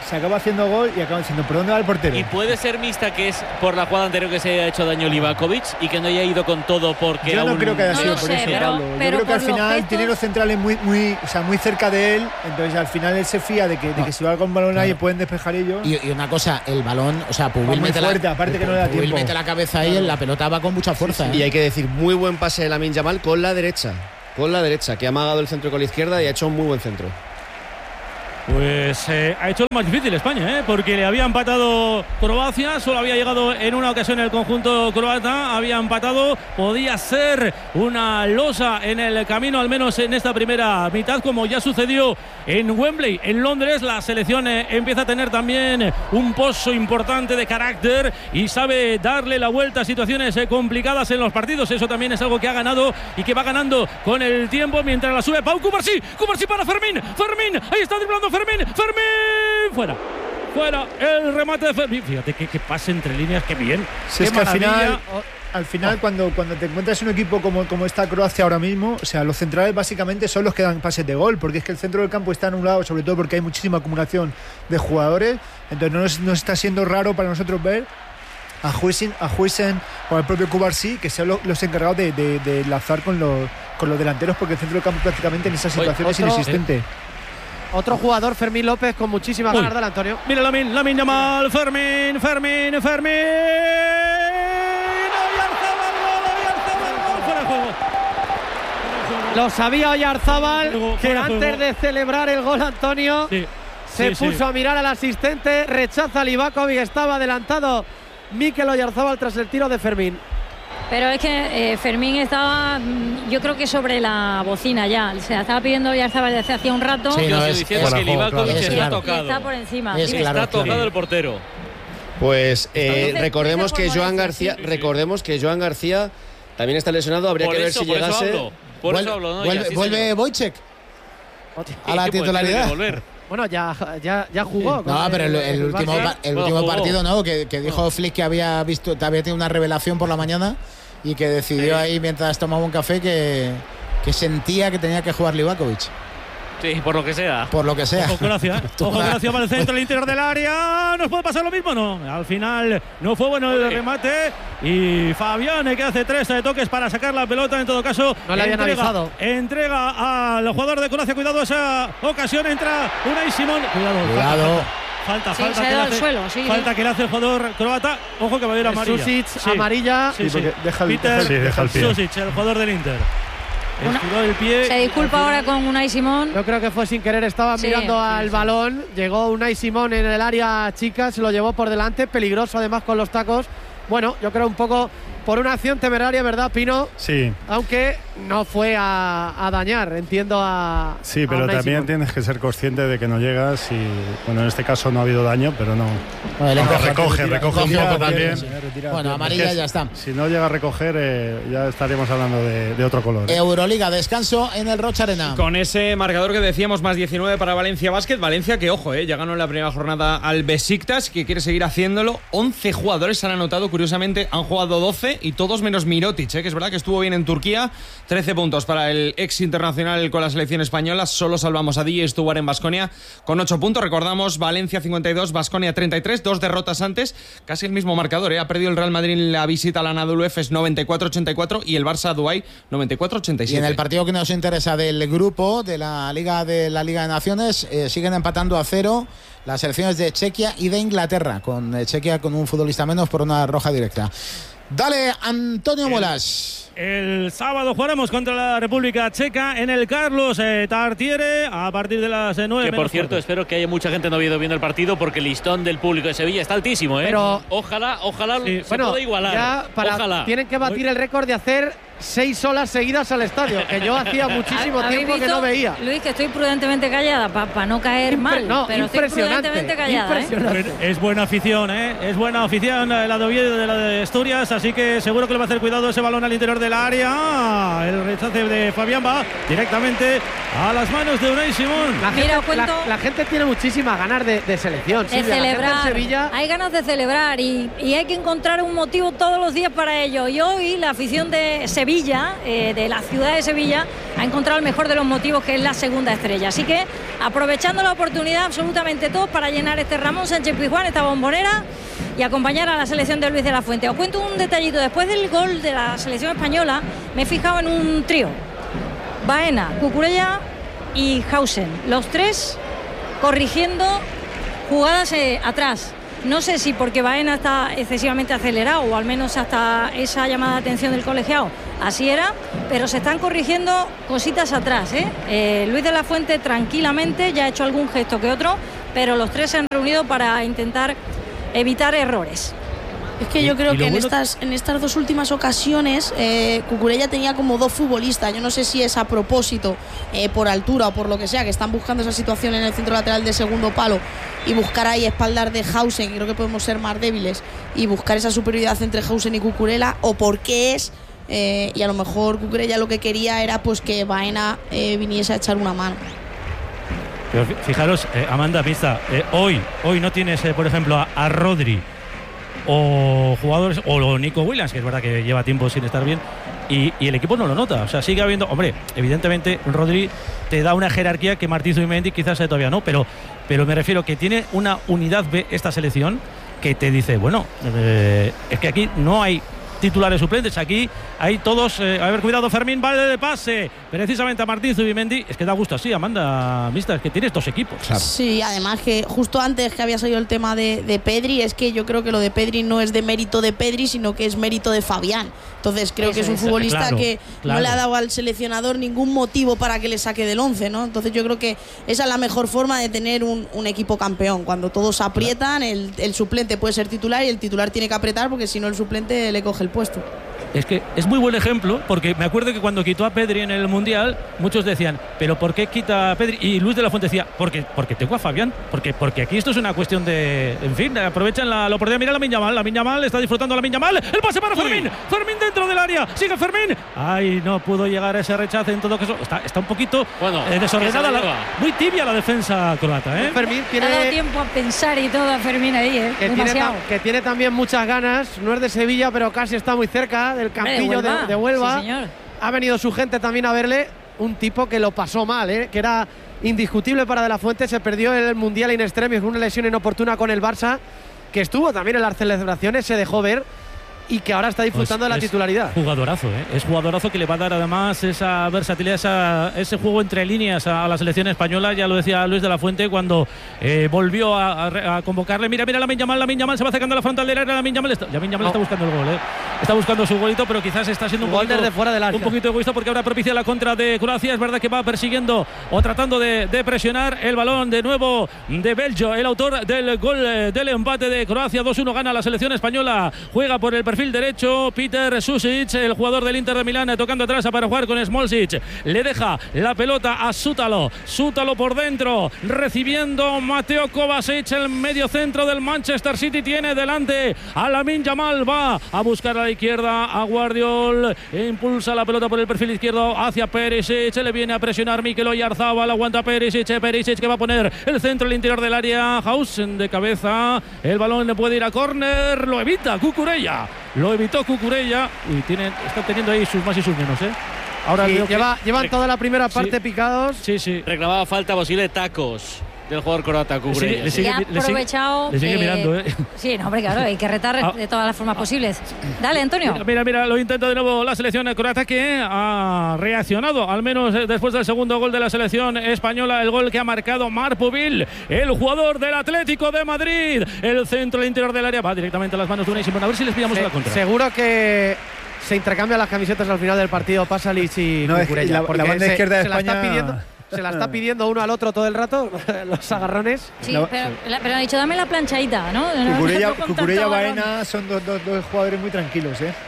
se acaba haciendo gol y acaba diciendo, ¿por dónde va el portero? Y puede ser mixta que es por la jugada anterior que se haya hecho daño Livakovic y que no haya ido con todo porque yo no aún... creo que haya No sido lo por sé, eso, pero- Pablo. pero Yo creo que al por los final gestos- tiene los centrales muy, muy, o sea, muy cerca de él, entonces al final él se fía de que, de que si va con balón Claro. ahí pueden despejar ellos. Y, y una cosa, el balón, o sea, Va Pubil muy mete, fuerte, la, aparte que no le da Pubil tiempo. mete la cabeza ahí, la pelota va con mucha fuerza. Y ¿eh? hay que decir, muy buen pase de Lamine Yamal con la derecha. Con la derecha, que ha amagado el centro con la izquierda y ha hecho un muy buen centro. Pues eh, ha hecho lo más difícil España, ¿eh? Porque le había empatado Croacia, solo había llegado en una ocasión el conjunto croata, había empatado, podía ser una losa en el camino, al menos en esta primera mitad, como ya sucedió en Wembley, en Londres. La selección eh, empieza a tener también un pozo importante de carácter y sabe darle la vuelta a situaciones eh, complicadas en los partidos. Eso también es algo que ha ganado y que va ganando con el tiempo, mientras la sube Pau Cubarsí, Cubarsí para Fermín, Fermín, ahí está driblando Fermín, Fermín, fuera, fuera, el remate de Fermín. Fíjate que, que pase entre líneas, qué bien. Si qué es que al maravilla. final, al final cuando, cuando te encuentras un equipo como, como está Croacia ahora mismo, o sea, los centrales básicamente son los que dan pases de gol, porque es que el centro del campo está anulado, sobre todo porque hay muchísima acumulación de jugadores, entonces no nos, nos está siendo raro para nosotros ver a Huijsen, a Huijsen o al propio Cubarsí, que sean los, los encargados de, de, de lanzar con los, con los delanteros, porque el centro del campo prácticamente en esas situaciones es otro- inexistente. Otro jugador, Fermín López, con muchísimas Uy. ganas del Antonio. Mira Lamine, Lamine Yamal, Fermín, Fermín, Fermín. Oyarzabal, gol, Oyarzabal, gol, fuera de juego. Lo sabía Oyarzábal, Fuera de que juego. antes de celebrar el gol, Antonio, Sí, se sí, puso sí. a mirar al asistente, rechaza a Livakovic, estaba adelantado Mikel Oyarzábal tras el tiro de Fermín. Pero es que eh, Fermín estaba, mm, yo creo que sobre la bocina ya. Se la estaba pidiendo Oyarzábal desde hacía un rato. Sí, Yo no, estoy es- diciendo es- que fuera de juego, Livakovic claro. está Es claro. Y tocado. está por encima. Es Sí. claro. Está tocado el portero. Pues eh, Entonces, recordemos por que Joan molestia, García, sí. recordemos que Joan García también está lesionado, habría Por que ver eso, si por eso llegase. hablo. Por vuelve eso hablo, ¿no? Y vuelve, así, vuelve señor. Wojciech a la Sí, que puede titularidad. tener que volver. Bueno, ya, ya, ya jugó. con No, pero el, el último, Barça. pa- el Bueno, último jugó. partido, ¿no? Que, que dijo Flick que había visto, que había tenido una revelación por la mañana y que decidió ahí mientras tomaba un café que, que sentía que tenía que jugar Livakovic, Sí, por lo que sea. por lo que sea. Ojo Croacia, ¿eh? Tú Ojo vas- Croacia para el centro, el interior del área. ¿Nos puede pasar lo mismo? No. Al final no fue bueno el Oye. remate. Y Fabián que hace tres eh, toques para sacar la pelota. En todo caso, No le habían entrega, avisado. entrega al jugador de Croacia. Cuidado esa ocasión. Entra Unai Simón. Cuidado. Cuidado. Falta, Sí, falta. se ha que le dado al hace- suelo, sí, Falta sí. que le hace el jugador croata. Ojo que va a ir a amarilla. Susic, Sí. amarilla. Sí, Sí, sí. porque deja el- Peter deja el- Sí, deja el pie. Susic, el jugador del Inter. Una- Estiró el pie. Se disculpa ahora con Unai Simón. Yo creo que fue sin querer, estaba Sí, mirando sí, al sí. balón, llegó Unai Simón en el área chica, se lo llevó por delante, peligroso además con los tacos. Bueno, yo creo un poco por una acción temeraria, ¿verdad, Pino? Sí, Aunque no fue a, a dañar, entiendo a. sí, a pero Unai también Simón. tienes que ser consciente de que no llegas y, bueno, en este caso no ha habido daño, pero no. Bueno, le Aunque encaja- recoge, retira- recoge un retira poco la pierna, también. sí. Retira la Bueno, pierna. amarilla Es que ya está. Si no llega a recoger, eh, ya estaríamos hablando de, de otro color. ¿eh? Euroliga, descanso en el Rocha Arena. Con ese marcador que decíamos, más diecinueve para Valencia Basket. Valencia que, ojo, eh, ya ganó en la primera jornada al Besiktas, que quiere seguir haciéndolo. once jugadores han anotado, curiosamente, han jugado doce y todos menos Mirotic, eh, que es verdad que estuvo bien en Turquía. trece puntos para el ex internacional con la selección española. Solo salvamos a D J Stewart en Baskonia con ocho puntos. Recordamos, Valencia cincuenta y dos, Baskonia treinta y tres, dos derrotas antes. Casi el mismo marcador, eh. Ha perdido el Real Madrid en la visita a la Anadolu Efes noventa y cuatro ochenta y cuatro y el Barça a Dubái noventa y cuatro ochenta y Y siete. en el partido que nos interesa del grupo de la Liga de la Liga de Naciones, eh, siguen empatando a cero las selecciones de Chequia y de Inglaterra, con eh, Chequia con un futbolista menos por una roja directa. Dale, Antonio Molas. El sábado jugaremos contra la República Checa en el Carlos eh, Tartiere a partir de las eh, nueve. Que por menos cierto, cuarto. espero que haya mucha gente en Oviedo viendo el partido porque el listón del público de Sevilla está altísimo, ¿eh? Pero- ojalá, ojalá Sí, se Bueno, pueda igualar. ya para, ojalá. tienen que batir el récord de hacer seis olas seguidas al estadio, que yo hacía muchísimo ¿Habéis tiempo que visto, no veía. Luis, que estoy prudentemente callada para no caer Impre- mal. no, pero estoy impresionante, prudentemente callada, ¿eh? impresionante. Bueno, es buena afición, ¿eh? Es buena afición eh, la de Oviedo de la de Asturias, así que seguro que le va a hacer cuidado ese balón al interior del del área. El rechace de Fabián va directamente a las manos de Unai Simón. La Mira, gente, cuento- la, la gente tiene muchísimas ganas de, de selección. de Silvia. La gente en celebrar. Sevilla. Hay ganas de celebrar y, y hay que encontrar un motivo todos los días para ello. Y hoy la afición de Sevilla, eh, de la ciudad de Sevilla, ha encontrado el mejor de los motivos, que es la segunda estrella. Así que aprovechando la oportunidad absolutamente todos para llenar este Ramón Sánchez Pizjuán, esta bombonera, y acompañar a la selección de Luis de la Fuente. Os cuento un detallito. Después del gol de la selección española, me he fijado en un trío: Baena, Cucurella y Hausen. Los tres corrigiendo jugadas eh, atrás. No sé si porque Baena está excesivamente acelerado, o al menos hasta esa llamada de atención del colegiado así era, pero se están corrigiendo cositas atrás, ¿eh? Eh, Luis de la Fuente tranquilamente ya ha hecho algún gesto que otro, pero los tres se han reunido para intentar evitar errores. Es que yo creo y lo que en bueno- estas, en estas dos últimas ocasiones eh, Cucurella tenía como dos futbolistas. Yo no sé si es a propósito, eh, por altura o por lo que sea, que están buscando esa situación en el centro lateral de segundo palo y buscar ahí espaldar de Hausen, que creo que podemos ser más débiles, y buscar esa superioridad entre Hausen y Cucurella, o por qué es, eh, y a lo mejor Cucurella lo que quería era pues que Baena eh, viniese a echar una mano. Pero fi- fijaros, eh, Amanda Pista, eh, hoy, hoy no tienes, eh, por ejemplo, a, a Rodri o jugadores, o Nico Williams, que es verdad que lleva tiempo sin estar bien, y, y el equipo no lo nota. O sea, sigue habiendo, hombre, evidentemente Rodri te da una jerarquía que Martín Zubimendi quizás eh, todavía no, pero, pero me refiero que tiene una unidad B esta selección que te dice, bueno, eh, es que aquí no hay titulares suplentes, aquí hay todos, eh, a ver, cuidado, Fermín, vale de pase precisamente a Martín Zubimendi. Es que da gusto así, Amanda Mista, es que tienes dos equipos. Sí, además que justo antes que había salido el tema de, de Pedri, es que yo creo que lo de Pedri no es de mérito de Pedri, sino que es mérito de Fabián. Entonces creo Eso que es un es. futbolista Claro, que claro. no le ha dado al seleccionador ningún motivo para que le saque del once, ¿no? Entonces yo creo que esa es la mejor forma de tener un, un equipo campeón. Cuando todos aprietan, el, el suplente puede ser titular y el titular tiene que apretar, porque si no el suplente le coge el puesto. Es que es muy buen ejemplo, porque me acuerdo que cuando quitó a Pedri en el Mundial, muchos decían, ¿pero por qué quita a Pedri? Y Luis de la Fuente decía, porque, porque tengo a Fabián, porque, porque aquí esto es una cuestión de... En fin, aprovechan la, la oportunidad. Mira la Minyamal, la Minyamal está disfrutando la Minyamal. El pase para Fermín, Fermín dentro del área, sigue Fermín. Ay, no pudo llegar a ese rechace, en todo caso. Está, está un poquito Bueno, eh, desordenada, que se la la- lleva. muy tibia la defensa croata, ¿eh? Fermín Le ha dado tiene, tiempo a pensar y todo a Fermín ahí, ¿eh? que, tiene, Demasiado. ta- que tiene también muchas ganas. No es de Sevilla, pero casi está muy cerca del Hombre, de campillo de, Huelva. de Huelva. Sí, señor. Ha venido su gente también a verle. Un tipo que lo pasó mal, ¿eh? Que era indiscutible para De la Fuente. Se perdió el Mundial in extremis con una lesión inoportuna con el Barça, que estuvo también en las celebraciones, se dejó ver, y que ahora está disfrutando Pues de la es titularidad. Jugadorazo, ¿eh? Es jugadorazo que le va a dar además esa versatilidad, esa, ese juego entre líneas a, a la selección española. Ya lo decía Luis de la Fuente cuando eh, volvió a, a- a convocarle. Mira, mira la Minyamal, la Minyamal se va acercando a la frontal del área. La Minyamal está, ya Minyamal No. está buscando el gol, ¿eh? Está buscando su golito, pero quizás está siendo un Gol poquito, desde fuera del área. un poquito egoísta, porque ahora propicia la contra de Croacia. Es verdad que va persiguiendo o tratando de, de presionar el balón de nuevo de Belgio, el autor del gol eh, del empate de Croacia. dos uno gana la selección española. Juega por el perfil derecho Peter Susic, el jugador del Inter de Milán, tocando atrás para jugar con Smolcic. Le deja la pelota a Sútalo. Sútalo por dentro, recibiendo Mateo Kovacic, el medio centro del Manchester City. Tiene delante a Lamine Yamal. Va a buscar a la izquierda a Guardiol. Impulsa la pelota por el perfil izquierdo hacia Perisic. Le viene a presionar Mikel Oyarzabal. Aguanta Perisic. Perisic que va a poner el centro al interior del área. Hausen de cabeza. El balón le puede ir a córner. Lo evita Cucurella. Lo evitó Cucurella y tienen, están teniendo ahí sus más y sus menos, ¿eh? Ahora Sí, veo que- lleva- llevan toda la primera parte Sí. picados. Sí, sí. Reclamaba falta posible tacos del jugador croata Cucurella. Le sí. sigue- Y ha le sigue- aprovechado. le sigue eh, mirando, ¿eh? Sí, no, hombre, claro, hay que retar Ah. de todas las formas posibles. Dale, Antonio. Mira, mira, mira, lo intenta de nuevo la selección croata, que ha reaccionado, al menos eh, después del segundo gol de la selección española, el gol que ha marcado Marpovil, el jugador del Atlético de Madrid. El centro del interior del área va directamente a las manos de Unai Simón. A ver si les pillamos Se- la contra. seguro que se intercambian las camisetas al final del partido Pasalic y No, es que Cucurella, la- la porque banda se- izquierda de se la está España- pidiendo, se la está pidiendo uno al otro todo el rato, los agarrones. Sí, La- pero, la- pero ha dicho, dame la planchadita, ¿no? No, Cucurella, no con Cucurella tanto agarrón. Baena son dos, dos, dos jugadores muy tranquilos, ¿eh?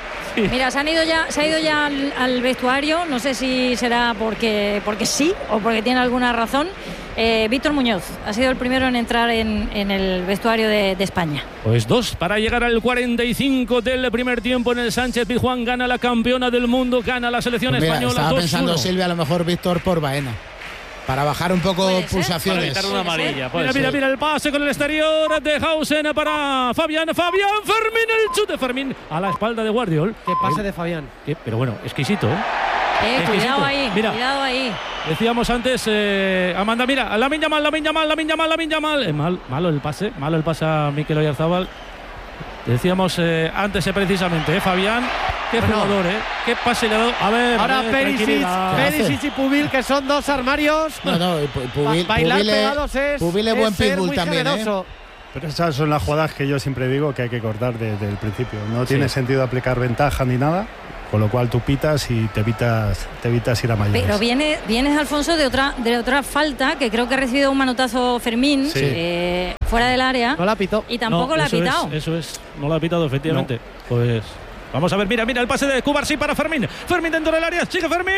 Mira, se han ido ya, se ha ido ya al, al vestuario. No sé si será porque, porque sí o porque tiene alguna razón. Eh, Víctor Muñoz ha sido el primero en entrar en, en el vestuario de, de España. Pues dos para llegar al cuarenta y cinco del primer tiempo en el Sánchez Pizjuán. Gana la campeona del mundo, gana la selección pues mira, española. Estaba dos pensando uno. Silvia, a lo mejor Víctor por Baena, para bajar un poco pulsaciones. Para evitar una amarilla. Mira, mira, mira el pase con el exterior de Hausen para Fabián. Fabián Fermín, el chute Fermín a la espalda de Guardiol. Qué pase de Fabián. ¿Qué? Pero bueno, exquisito, ¿eh? Eh, Exquisito. cuidado ahí, Mira. cuidado ahí. Decíamos antes, eh, Amanda, mira, Lamine Yamal, Lamine Yamal, Lamine Yamal, Lamine Yamal. Eh, mal, malo el pase, malo el pase a Mikel Oyarzabal. Decíamos eh, antes eh, precisamente, eh, Fabián, qué Bueno. jugador, ¿eh? Qué pase le ha dado. A ver, Ahora a ver, Perisic, tranquilidad. Perisic y Pubil, que son dos armarios. No, no, y Pu- Pubil, Ba- bailar Pubil es- pegados es, Pubil es buen es ser pitbull muy también, ¿eh? generoso. Pero esas son las jugadas que yo siempre digo que hay que cortar desde el principio. No tiene sentido aplicar ventaja ni nada, con lo cual tú pitas y te evitas, te evitas ir a mayores. Pero viene, vienes, Alfonso, de otra, de otra falta que creo que ha recibido un manotazo Fermín Sí. eh, fuera del área. No la pitó. Y tampoco No, la ha eso es, pitado. eso es, no la ha pitado, efectivamente. Pues vamos a ver, mira, mira el pase de Cubarsí para Fermín. Fermín dentro del área, sigue Fermín.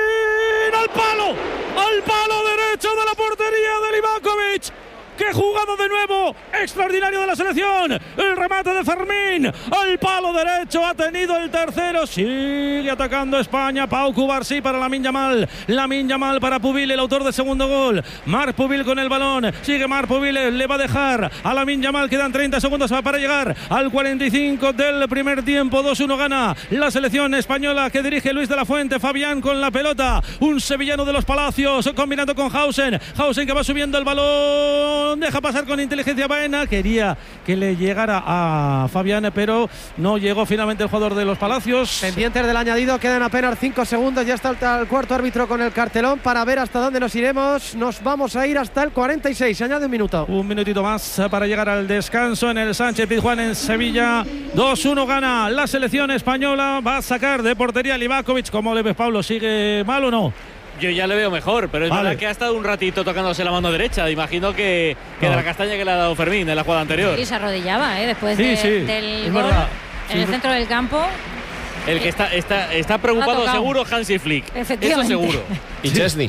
¡Al palo! ¡Al palo derecho de la portería de Livakovic! ¡Qué jugado de nuevo! ¡Extraordinario de la selección! El remate de Fermín. Al palo derecho ha tenido el tercero. Sigue atacando España. Pau Cubarsí para Lamine Yamal. Lamine Yamal para Pubil, el autor del segundo gol. Marc Pubil con el balón. Sigue Marc Pubil. Le va a dejar a Lamine Yamal. Quedan treinta segundos para llegar al cuarenta y cinco del primer tiempo. dos uno gana la selección española que dirige Luis de la Fuente. Fabián con la pelota. Un sevillano de los Palacios combinando con Hausen. Hausen que va subiendo el balón. Deja pasar con inteligencia Baena. Quería que le llegara a Fabián, pero no llegó finalmente el jugador de los Palacios. Pendientes del añadido, quedan apenas cinco segundos. Ya está el, el cuarto árbitro con el cartelón para ver hasta dónde nos iremos. Nos vamos a ir hasta el cuarenta y seis. Se añade un minuto. Un minutito más para llegar al descanso en el Sánchez Pizjuán en Sevilla. dos uno gana la selección española. Va a sacar de portería Livakovic. ¿Cómo le ves, Pablo? ¿Sigue mal o no? Yo ya le veo mejor, pero es Vale. verdad que ha estado un ratito tocándose la mano derecha. Imagino que, que No. de la castaña que le ha dado Fermín en la jugada anterior. Y se arrodillaba, ¿eh? Después Sí, de- sí, del es gol verdad. en Sí. el centro del campo. El que está, está, está Ha preocupado tocado. seguro Hansi Flick. Eso Efectivamente. seguro. Y Chesney.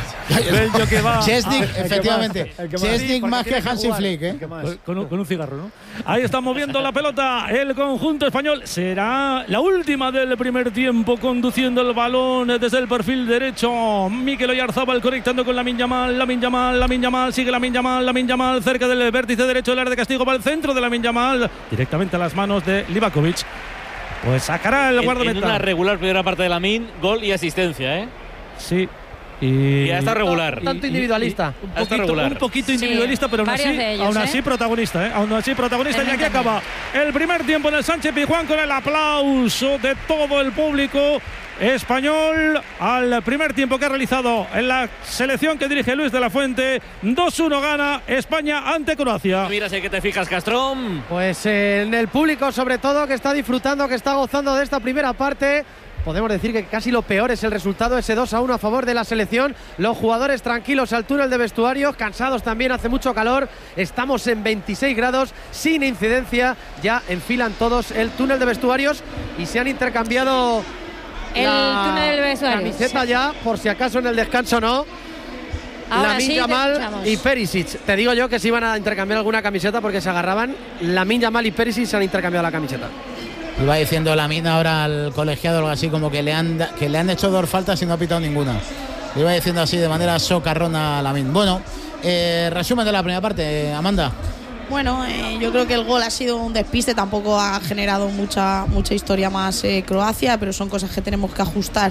Bello que va. Chesnick, el que efectivamente. más, el que más. Chesnick Sí, porque más que tiene que Hansi jugar, Flick, ¿eh? el que más. Con, con un, con un cigarro, ¿no? Ahí está moviendo la pelota el conjunto español. Será la última del primer tiempo, conduciendo el balón desde el perfil derecho. Mikel Oyarzabal conectando con Lamine Yamal. Lamine Yamal, Lamine Yamal, sigue Lamine Yamal, Lamine Yamal cerca del vértice derecho del área de castigo. Va al centro de Lamine Yamal, directamente a las manos de Livakovic. Pues sacará el En, en guardameta. una regular primera parte de la Min, gol y asistencia, ¿eh? Sí. Y Ya está regular. Tanto individualista. Un Hasta poquito, regular. un poquito Sí, individualista, pero aún varios así, de ellos, aún ¿eh? así protagonista, ¿eh? Aún así protagonista. Y Fermín aquí también. acaba el primer tiempo en el Sánchez Pizjuán con el aplauso de todo el público español al primer tiempo que ha realizado en la selección que dirige Luis de la Fuente. dos uno gana España ante Croacia. Mira, sé que te fijas, Castrón. Pues eh, en el público, sobre todo, que está disfrutando, que está gozando de esta primera parte. Podemos decir que casi lo peor es el resultado, ese dos a uno a favor de la selección. Los jugadores tranquilos al túnel de vestuarios, cansados también, hace mucho calor. Estamos en veintiséis grados, sin incidencia. Ya enfilan todos el túnel de vestuarios y se han intercambiado El la túnel de vestuarios. camiseta ya, por si acaso en el descanso no. Ahora Lamine sí, te Yamal escuchamos. y Perisic. Te digo yo que se iban a intercambiar alguna camiseta porque se agarraban. Lamine Yamal y Perisic se han intercambiado la camiseta. Iba diciendo Lamine ahora al colegiado algo así como que le han da- que le han hecho dos faltas y no ha pitado ninguna. Le iba diciendo así de manera socarrona a Lamine. Bueno, eh, resumen de la primera parte, Amanda. Bueno, eh, yo creo que el gol ha sido un despiste, tampoco ha generado mucha mucha historia más eh, Croacia, pero son cosas que tenemos que ajustar.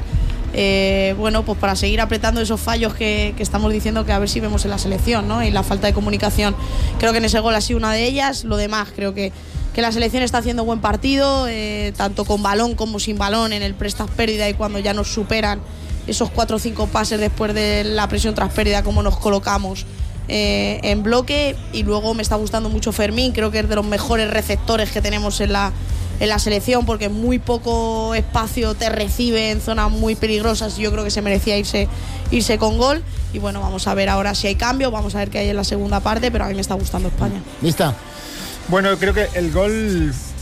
Eh, bueno, pues para seguir apretando esos fallos que, que estamos diciendo que a ver si vemos en la selección, ¿no? Y la falta de comunicación, creo que en ese gol ha sido una de ellas. Lo demás, creo que, que la selección está haciendo buen partido, eh, tanto con balón como sin balón, en el prestas pérdida y cuando ya nos superan esos cuatro o cinco pases después de la presión tras pérdida, como nos colocamos eh, en bloque. Y luego me está gustando mucho Fermín, creo que es de los mejores receptores que tenemos en la, en la selección, porque muy poco espacio te recibe en zonas muy peligrosas y yo creo que se merecía irse, irse con gol. Y bueno, vamos a ver ahora si hay cambio, vamos a ver qué hay en la segunda parte, pero a mí me está gustando España. ¿Lista? Bueno, creo que el gol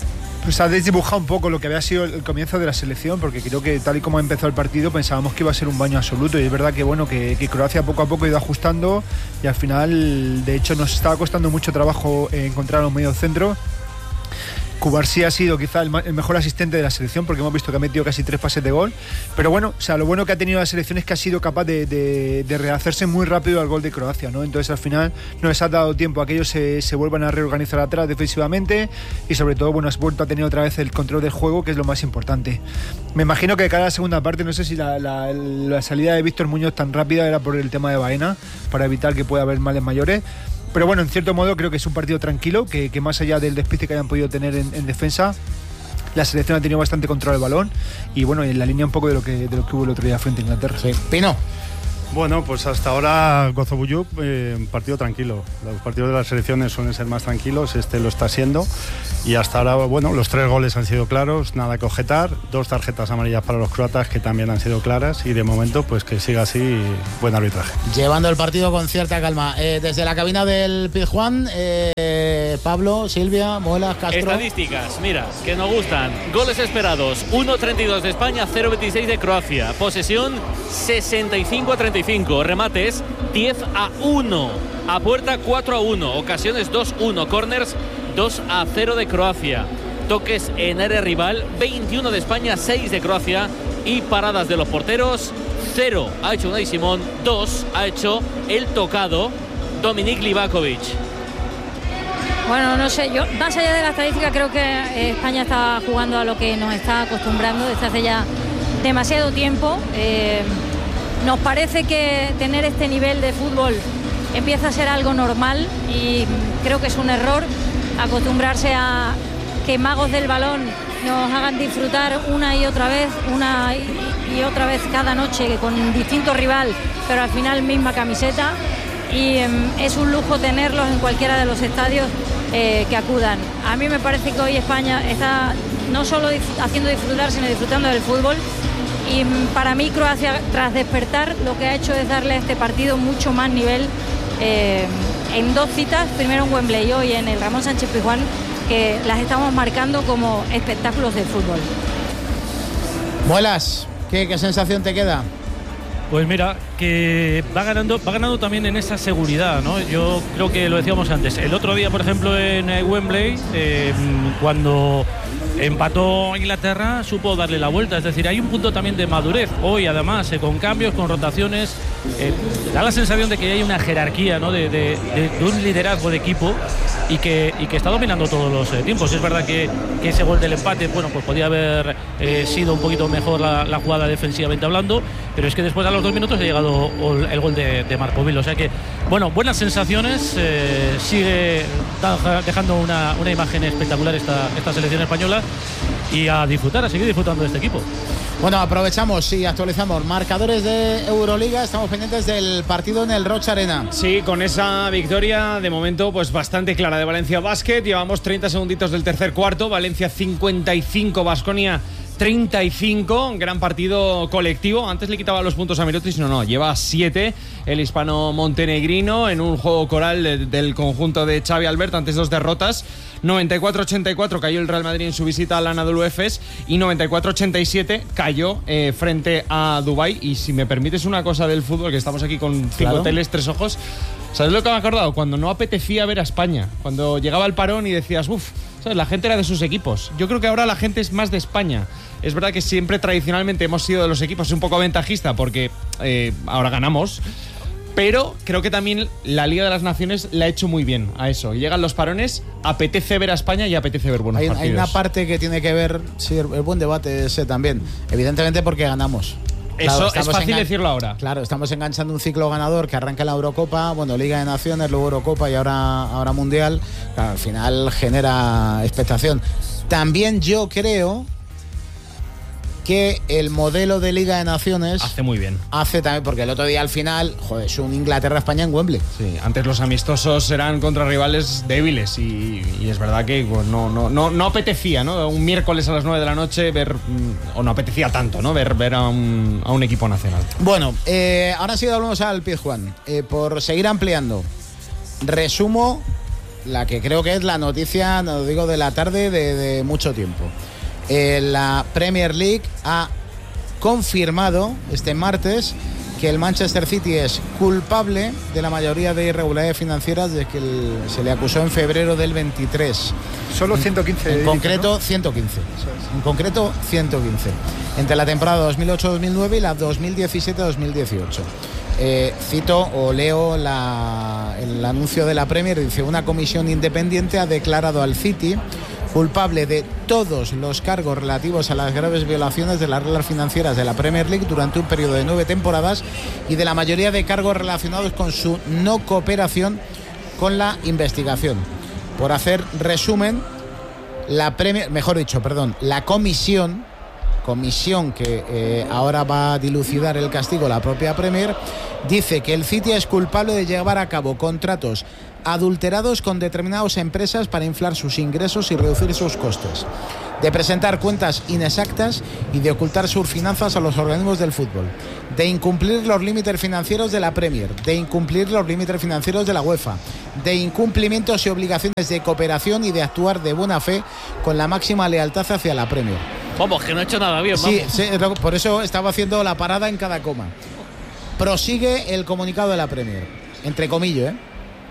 Pues ha desdibujado un poco lo que había sido el comienzo de la selección, porque creo que tal y como empezó el partido pensábamos que iba a ser un baño absoluto, y es verdad que bueno que, que Croacia poco a poco ha ido ajustando y al final de hecho nos estaba costando mucho trabajo encontrar a un medio centro. Cubarsí ha sido quizá el, el mejor asistente de la selección, porque hemos visto que ha metido casi tres pases de gol, pero bueno, o sea, lo bueno que ha tenido la selección es que ha sido capaz de, de, de rehacerse muy rápido al gol de Croacia, ¿no? Entonces al final no les ha dado tiempo a que ellos se, se vuelvan a reorganizar atrás defensivamente, y sobre todo, bueno, has vuelto a tener otra vez el control del juego, que es lo más importante. Me imagino que de cara a la segunda parte, no sé si la, la, la salida de Víctor Muñoz tan rápida era por el tema de Baena, para evitar que pueda haber males mayores. Pero bueno, en cierto modo creo que es un partido tranquilo, que, que más allá del despiste que hayan podido tener en, en defensa, la selección ha tenido bastante control del balón y bueno, en la línea un poco de lo que, de lo que hubo el otro día frente a Inglaterra. Sí. Pino. Bueno, pues hasta ahora Gozobuyuk, eh, un partido tranquilo. Los partidos de las selecciones suelen ser más tranquilos, este lo está siendo. Y hasta ahora, bueno, los tres goles han sido claros, nada que objetar. Dos tarjetas amarillas para los croatas que también han sido claras. Y de momento, pues que siga así, buen arbitraje. Llevando el partido con cierta calma. Eh, desde la cabina del Pizjuán, eh, Pablo, Silvia, Muelas, Castro. Estadísticas, mira, que nos gustan. Goles esperados, uno treinta y dos de España, cero veintiséis de Croacia. Posesión, sesenta y cinco a treinta y cinco. Remates, diez a uno. A puerta, cuatro a uno. Ocasiones, dos a uno. Corners, dos a cero de Croacia. Toques en área rival, veintiuno de España, seis de Croacia. Y paradas de los porteros, cero ha hecho Unai Simón, dos ha hecho el tocado Dominik Livakovic. Bueno, no sé, yo más allá de la estadística creo que España está jugando a lo que nos está acostumbrando desde hace ya demasiado tiempo. Eh, nos parece que tener este nivel de fútbol empieza a ser algo normal y creo que es un error acostumbrarse a que magos del balón nos hagan disfrutar una y otra vez, una y, y otra vez cada noche con distinto rival, pero al final misma camiseta. Y eh, es un lujo tenerlos en cualquiera de los estadios eh, que acudan. A mí me parece que hoy España está no solo haciendo disfrutar, sino disfrutando del fútbol. Y para mí Croacia, tras despertar, lo que ha hecho es darle a este partido mucho más nivel eh, en dos citas, primero en Wembley y hoy en el Ramón Sánchez Pizjuán, que las estamos marcando como espectáculos de fútbol. Muelas, ¿qué, qué sensación te queda? Pues mira, que va ganando, va ganando también en esa seguridad, ¿no? Yo creo que lo decíamos antes. El otro día, por ejemplo, en Wembley, eh, cuando empató Inglaterra, supo darle la vuelta. Es decir, hay un punto también de madurez. Hoy, además, eh, con cambios, con rotaciones, eh, da la sensación de que hay una jerarquía, ¿no? de, de, de, de un liderazgo de equipo y que, y que está dominando todos los eh, tiempos. Es verdad que, que ese gol del empate, bueno, pues podía haber eh, sido un poquito mejor la, la jugada defensivamente hablando, pero es que después a los dos minutos ha llegado el gol de, de Marco Vil. O sea que, bueno, buenas sensaciones. Eh, sigue dejando una, una imagen espectacular esta, esta selección española y a disfrutar, a seguir disfrutando de este equipo. Bueno, aprovechamos y actualizamos marcadores de Euroliga. Estamos pendientes del partido en el Rocha Arena. Sí, con esa victoria de momento pues bastante clara de Valencia Basket. Llevamos treinta segunditos del tercer cuarto. Valencia cincuenta y cinco, Baskonia treinta y cinco, gran partido colectivo. Antes le quitaba los puntos a Mirotic, no, no, lleva siete el hispano montenegrino en un juego coral de, del conjunto de Xavi Albert, antes dos derrotas. noventa y cuatro ochenta y cuatro cayó el Real Madrid en su visita al Anadolu Efes y noventa y cuatro ochenta y siete cayó eh, frente a Dubái. Y si me permites una cosa del fútbol, que estamos aquí con cinco claro. teles, tres ojos, ¿sabes lo que me he acordado? Cuando no apetecía ver a España, cuando llegaba el parón y decías, uff, ¿sabes? La gente era de sus equipos. Yo creo que ahora la gente es más de España. Es verdad que siempre tradicionalmente hemos sido de los equipos un poco ventajista porque eh, ahora ganamos, pero creo que también la Liga de las Naciones la ha hecho muy bien a eso. Llegan los parones, apetece ver a España y apetece ver buenos hay, partidos. Hay una parte que tiene que ver, sí, el buen debate ese también, evidentemente porque ganamos. Eso claro, es fácil decirlo ahora. Claro, estamos enganchando un ciclo ganador que arranca en la Eurocopa, bueno, Liga de Naciones, luego Eurocopa y ahora, ahora Mundial. Claro, al final genera expectación. También yo creo que el modelo de Liga de Naciones hace muy bien. Hace también, porque el otro día al final, joder, es un Inglaterra-España en Wembley. Sí, antes los amistosos eran contra rivales débiles y, y es verdad que pues, no, no, no, no apetecía, ¿no? Un miércoles a las nueve de la noche ver, o no apetecía tanto, ¿no? Ver, ver a, un, a un equipo nacional. Bueno, eh, ahora sí volvemos al Pizjuán. Eh, por seguir ampliando, resumo la que creo que es la noticia, no lo digo de la tarde, de, de mucho tiempo. Eh, la Premier League ha confirmado este martes que el Manchester City es culpable de la mayoría de irregularidades financieras de que el, se le acusó en febrero del veintitrés. Solo ciento quince. En, en concreto, ¿no? ciento quince. En concreto, ciento quince. Entre la temporada dos mil ocho dos mil nueve y la dos mil diecisiete dos mil dieciocho. Eh, cito o leo la, el anuncio de la Premier, dice: una comisión independiente ha declarado al City culpable de todos los cargos relativos a las graves violaciones de las reglas financieras de la Premier League durante un periodo de nueve temporadas y de la mayoría de cargos relacionados con su no cooperación con la investigación. Por hacer resumen, la Premier, mejor dicho, perdón, la comisión comisión que eh, ahora va a dilucidar el castigo, la propia Premier, dice que el City es culpable de llevar a cabo contratos adulterados con determinadas empresas para inflar sus ingresos y reducir sus costes, de presentar cuentas inexactas y de ocultar sus finanzas a los organismos del fútbol, de incumplir los límites financieros de la Premier, de incumplir los límites financieros de la UEFA, de incumplimientos y obligaciones de cooperación y de actuar de buena fe con la máxima lealtad hacia la Premier. Vamos, que no ha hecho nada bien, vamos. Sí, sí, por eso estaba haciendo la parada en cada coma. Prosigue el comunicado de la Premier, entre comillas, ¿eh?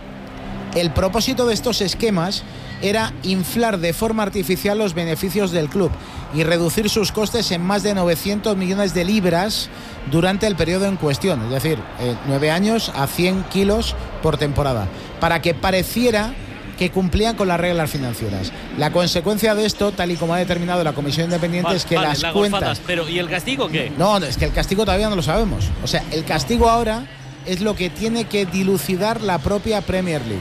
El propósito de estos esquemas era inflar de forma artificial los beneficios del club y reducir sus costes en más de novecientos millones de libras durante el periodo en cuestión, es decir, eh, nueve años a cien kilos por temporada, para que pareciera que cumplían con las reglas financieras. La consecuencia de esto, tal y como ha determinado la Comisión Independiente, vale, es que vale, las la cuentas... Golfadas, pero ¿y el castigo qué? No, es que el castigo todavía no lo sabemos. O sea, el castigo ahora es lo que tiene que dilucidar la propia Premier League.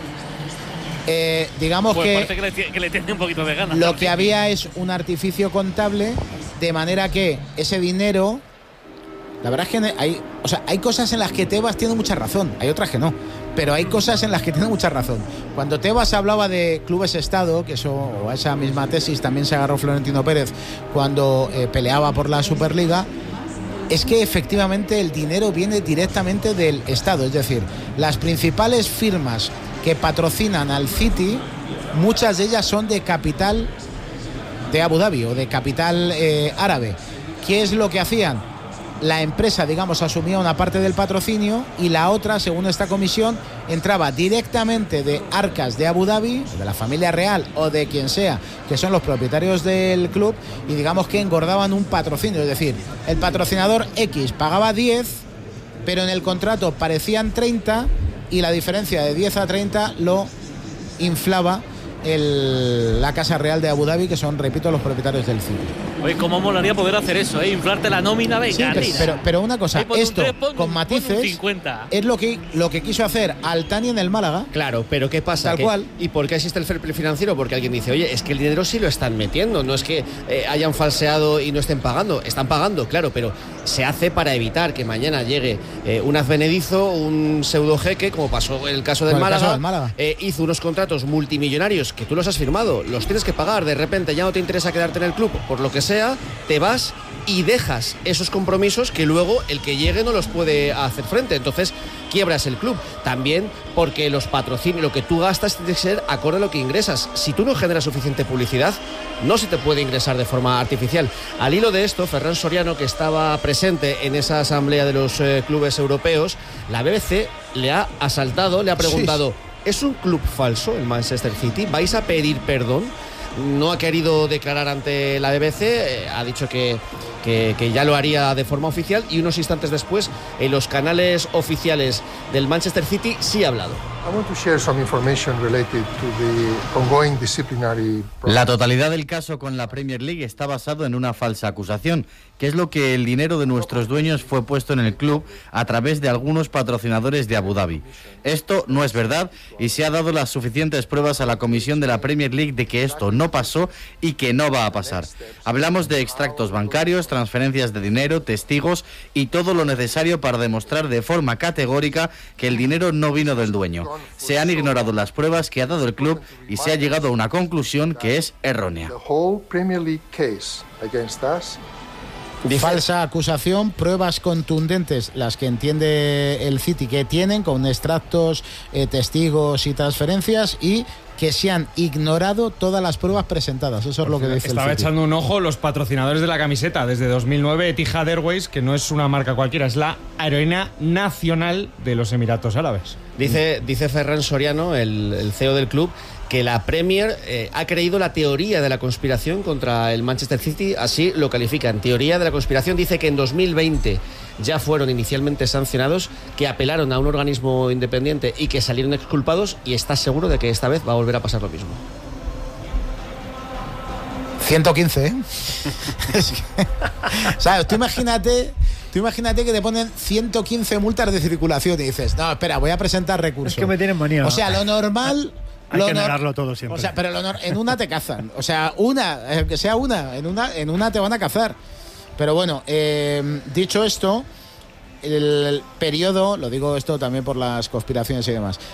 Eh, digamos pues que, parece que, le, que le tiene un poquito de ganas. Lo que había es un artificio contable, de manera que ese dinero, la verdad es que hay, o sea, hay cosas en las que Tebas tiene mucha razón, hay otras que no, pero hay cosas en las que tiene mucha razón. Cuando Tebas hablaba de clubes estado, que eso, o a esa misma tesis también se agarró Florentino Pérez cuando eh, peleaba por la Superliga, es que efectivamente el dinero viene directamente del Estado, es decir, las principales firmas que patrocinan al City, muchas de ellas son de capital de Abu Dhabi o de capital eh, árabe. ¿Qué es lo que hacían? La empresa, digamos, asumía una parte del patrocinio y la otra, según esta comisión, entraba directamente de arcas de Abu Dhabi, de la familia real o de quien sea, que son los propietarios del club, y digamos que engordaban un patrocinio. Es decir, el patrocinador X pagaba diez, pero en el contrato parecían treinta, y la diferencia de diez a treinta lo inflaba el, la Casa Real de Abu Dhabi, que son, repito, los propietarios del City. Oye, cómo molaría poder hacer eso, ¿eh? Inflarte la nómina de sí, pero, pero, pero una cosa, hey, esto tres, pon, con matices es lo que, lo que quiso hacer Altani en el Málaga. Claro, pero ¿qué pasa? Tal ¿Qué, cual. ¿Y por qué existe el fair play financiero? Porque alguien dice, oye, es que el dinero sí lo están metiendo, no es que eh, hayan falseado y no estén pagando, están pagando, claro, pero se hace para evitar que mañana llegue eh, un advenedizo, un pseudo jeque, como pasó en el caso del el Málaga, caso del Málaga. Eh, hizo unos contratos multimillonarios que tú los has firmado, los tienes que pagar, de repente ya no te interesa quedarte en el club, por lo que sea, te vas y dejas esos compromisos que luego el que llegue no los puede hacer frente, entonces quiebras el club. También porque los patrocinios, lo que tú gastas tiene que ser acorde a lo que ingresas. Si tú no generas suficiente publicidad, no se te puede ingresar de forma artificial. Al hilo de esto, Ferran Soriano, que estaba presente en esa asamblea de los eh, clubes europeos, la B B C le ha asaltado, le ha preguntado, sí. ¿Es un club falso el Manchester City? ¿Vais a pedir perdón? No ha querido declarar ante la B B C, eh, ha dicho que, que, que ya lo haría de forma oficial, y unos instantes después en los canales oficiales del Manchester City sí ha hablado. La totalidad del caso con la Premier League está basado en una falsa acusación, que es lo que el dinero de nuestros dueños fue puesto en el club a través de algunos patrocinadores de Abu Dhabi. Esto no es verdad y se ha dado las suficientes pruebas a la comisión de la Premier League de que esto no pasó y que no va a pasar. Hablamos de extractos bancarios, transferencias de dinero, testigos y todo lo necesario para demostrar de forma categórica que el dinero no vino del dueño. Se han ignorado las pruebas que ha dado el club y se ha llegado a una conclusión que es errónea. Dice, falsa acusación, pruebas contundentes, las que entiende el City que tienen, con extractos, eh, testigos y transferencias, y que se han ignorado todas las pruebas presentadas. Eso es lo que dice el City. Estaba echando un ojo los patrocinadores de la camiseta desde dos mil nueve, Etihad Airways, que no es una marca cualquiera, es la aerolínea nacional de los Emiratos Árabes. Dice, dice Ferran Soriano, el, el C E O del club, que la Premier eh, ha creído la teoría de la conspiración contra el Manchester City, así lo califican. Teoría de la conspiración. Dice que en dos mil veinte ya fueron inicialmente sancionados, que apelaron a un organismo independiente y que salieron exculpados, y está seguro de que esta vez va a volver a pasar lo mismo. ciento quince, ¿eh? Es que, ¿sabes? Tú imagínate... Tú imagínate que te ponen ciento quince multas de circulación y dices, no, espera, voy a presentar recursos. Es que me tienen manía. O sea, lo normal... Hay lo que nor- negarlo todo siempre. O sea, pero lo nor- en una te cazan. O sea, una, aunque sea una, en una, en una te van a cazar. Pero bueno, eh, dicho esto, el periodo, lo digo esto también por las conspiraciones y demás,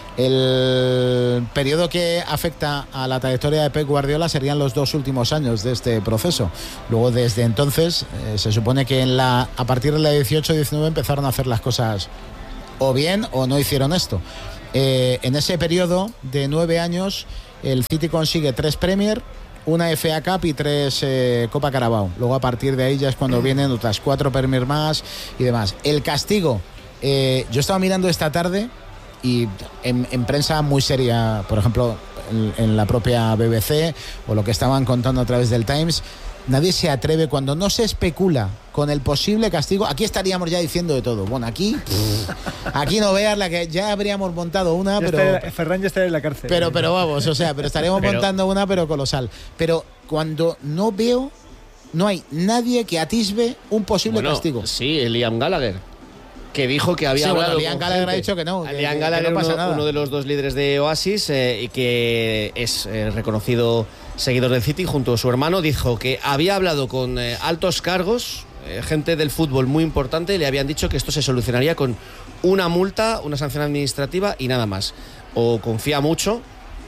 el periodo que afecta a la trayectoria de Pep Guardiola serían los dos últimos años de este proceso. Luego, desde entonces, eh, se supone que en la, a partir de la dieciocho diecinueve empezaron a hacer las cosas o bien o no hicieron esto. Eh, en ese periodo de nueve años, el City consigue tres Premier, una F A Cup y tres eh, Copa Carabao. Luego, a partir de ahí ya es cuando vienen otras cuatro Premier más y demás. El castigo, eh, yo estaba mirando esta tarde y en, en prensa muy seria, por ejemplo, en, en la propia B B C o lo que estaban contando a través del Times, nadie se atreve, cuando no se especula con el posible castigo, aquí estaríamos ya diciendo de todo. Bueno, aquí aquí no veas la que ya habríamos montado una, ya pero está, Ferran ya está en la cárcel. Pero pero vamos, o sea, pero estaríamos pero, montando una pero colosal. Pero cuando no veo, no hay nadie que atisbe un posible bueno, castigo. Sí, Liam Gallagher, que dijo que había sí, hablado bueno, Liam Gallagher gente. ha dicho que no, que, Liam Gallagher, que no pasa uno, nada. uno de los dos líderes de Oasis eh, y que es eh, reconocido seguidor del City junto a su hermano, dijo que había hablado con eh, altos cargos, eh, gente del fútbol muy importante, y le habían dicho que esto se solucionaría con una multa, una sanción administrativa y nada más. O confía mucho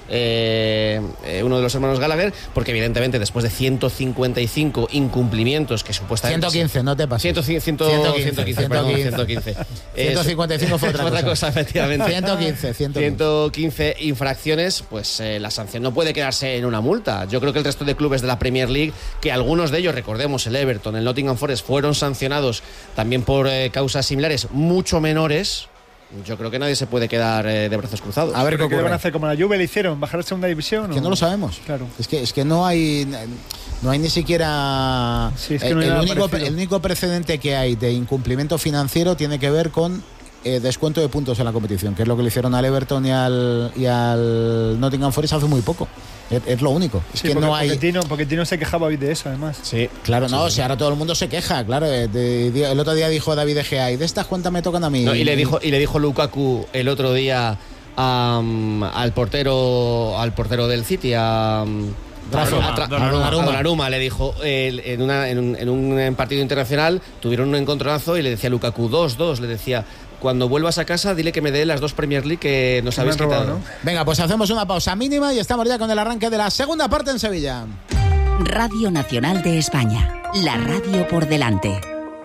Eh, eh, uno de los hermanos Gallagher, porque evidentemente después de ciento cincuenta y cinco incumplimientos que supuestamente... ciento quince, no te pases. ciento quince, ciento quince, perdón, ciento quince. ciento cincuenta y cinco fue otra, otra cosa. cosa, efectivamente. ciento quince, ciento quince. ciento quince infracciones, pues eh, la sanción no puede quedarse en una multa. Yo creo que el resto de clubes de la Premier League, que algunos de ellos, recordemos, el Everton, el Nottingham Forest, fueron sancionados también por eh, causas similares, mucho menores. Yo creo que nadie se puede quedar eh, de brazos cruzados. A ver qué ocurre. van a hacer como la Juve le hicieron, bajar a segunda división. Que ¿o? no lo sabemos. Claro. Es que es que no hay no hay ni siquiera sí, es que el, no hay el nada único parecido. el único precedente que hay de incumplimiento financiero tiene que ver con eh, descuento de puntos en la competición, que es lo que le hicieron al Everton y al y al Nottingham Forest hace muy poco. Es, es lo único. Es sí, que porque, no hay. Pochettino, Pochettino se quejaba hoy de eso, además. Sí, claro, no, sí, o sea, ahora todo el mundo se queja, claro. De, de, el otro día dijo David De Gea, y de estas cuentas me tocan a mí. No, y le dijo y le dijo Lukaku el otro día um, al portero al portero del City, a Donnarumma, Donnarumma, le dijo eh, en, una, en, un, en un partido internacional tuvieron un encontronazo y le decía a Lukaku dos dos, le decía: cuando vuelvas a casa, dile que me dé las dos Premier League que nos habéis quitado. Robado, ¿no? Venga, pues hacemos una pausa mínima y estamos ya con el arranque de la segunda parte en Sevilla. Radio Nacional de España, la radio por delante.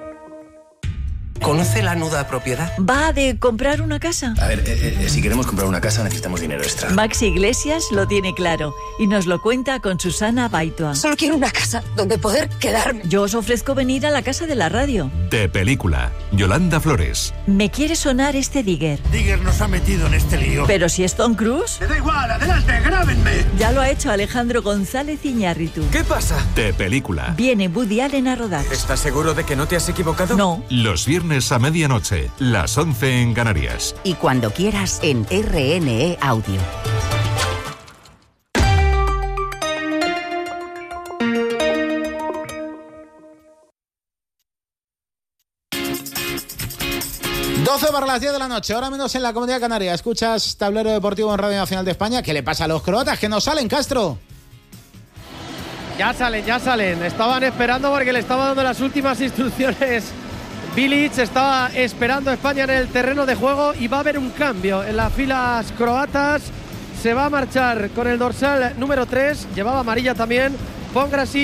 ¿Conoce la nuda propiedad? ¿Va de comprar una casa? A ver, eh, eh, si queremos comprar una casa necesitamos dinero extra. Maxi Iglesias lo tiene claro y nos lo cuenta con Susana Baitua. Solo quiero una casa donde poder quedarme. Yo os ofrezco venir a la casa de la radio. De película, Yolanda Flores. Me quiere sonar este Digger. Digger nos ha metido en este lío. Pero si es Tom Cruise. Me da igual, adelante, grábenme. Ya lo ha hecho Alejandro González Iñárritu. ¿Qué pasa? De película. Viene Woody Allen a rodar. ¿Estás seguro de que no te has equivocado? No. Los viernes a medianoche, las once en Canarias. Y cuando quieras en R N E Audio. doce para las diez de la noche, ahora menos en la Comunidad Canaria. Escuchas Tablero Deportivo en Radio Nacional de España. ¿Qué le pasa a los croatas? Que no salen, Castro. Ya salen, ya salen. Estaban esperando porque le estaba dando las últimas instrucciones. Bilic estaba esperando a España en el terreno de juego y va a haber un cambio en las filas croatas. Se va a marchar con el dorsal número tres, llevaba amarilla también, Pongrasic,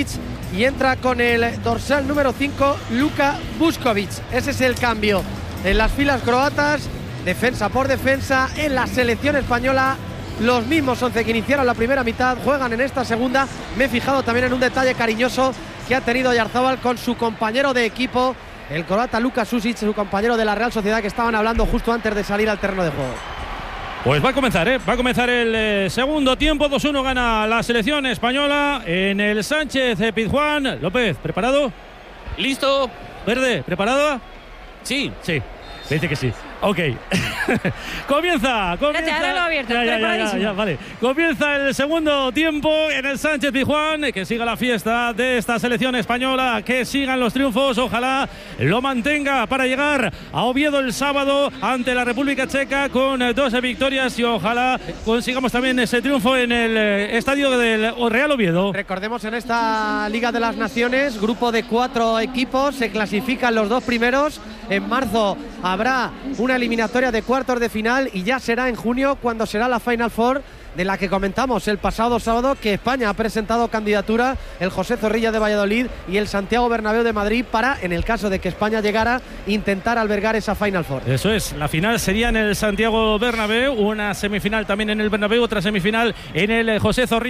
y entra con el dorsal número cinco, Luka Vuskovic. Ese es el cambio en las filas croatas, defensa por defensa. En la selección española, los mismos once que iniciaron la primera mitad juegan en esta segunda. Me he fijado también en un detalle cariñoso que ha tenido Oyarzabal con su compañero de equipo, el croata Luka Susic, su compañero de la Real Sociedad, que estaban hablando justo antes de salir al terreno de juego. Pues va a comenzar, ¿eh? Va a comenzar el eh, segundo tiempo. dos uno gana la selección española en el Sánchez Pizjuán. López, ¿preparado? ¿Listo? Verde, ¿preparado? Sí. Sí, me dice que sí. Ok. comienza, comienza. Espérate, ahora lo he abierto, ya, ya, ya, ya, preparadísimo. ya, vale. Comienza el segundo tiempo en el Sánchez Pizjuán. Que siga la fiesta de esta selección española, que sigan los triunfos. Ojalá lo mantenga para llegar a Oviedo el sábado ante la República Checa con dos victorias, y ojalá consigamos también ese triunfo en el estadio del Real Oviedo. Recordemos, en esta Liga de las Naciones, grupo de cuatro equipos, se clasifican los dos primeros. En marzo habrá una eliminatoria de cuartos de final y ya será en junio cuando será la Final Four, de la que comentamos el pasado sábado que España ha presentado candidatura, el José Zorrilla de Valladolid y el Santiago Bernabéu de Madrid, para, en el caso de que España llegara, intentar albergar esa Final Four. Eso es, la final sería en el Santiago Bernabéu, una semifinal también en el Bernabéu, otra semifinal en el José Zorrilla.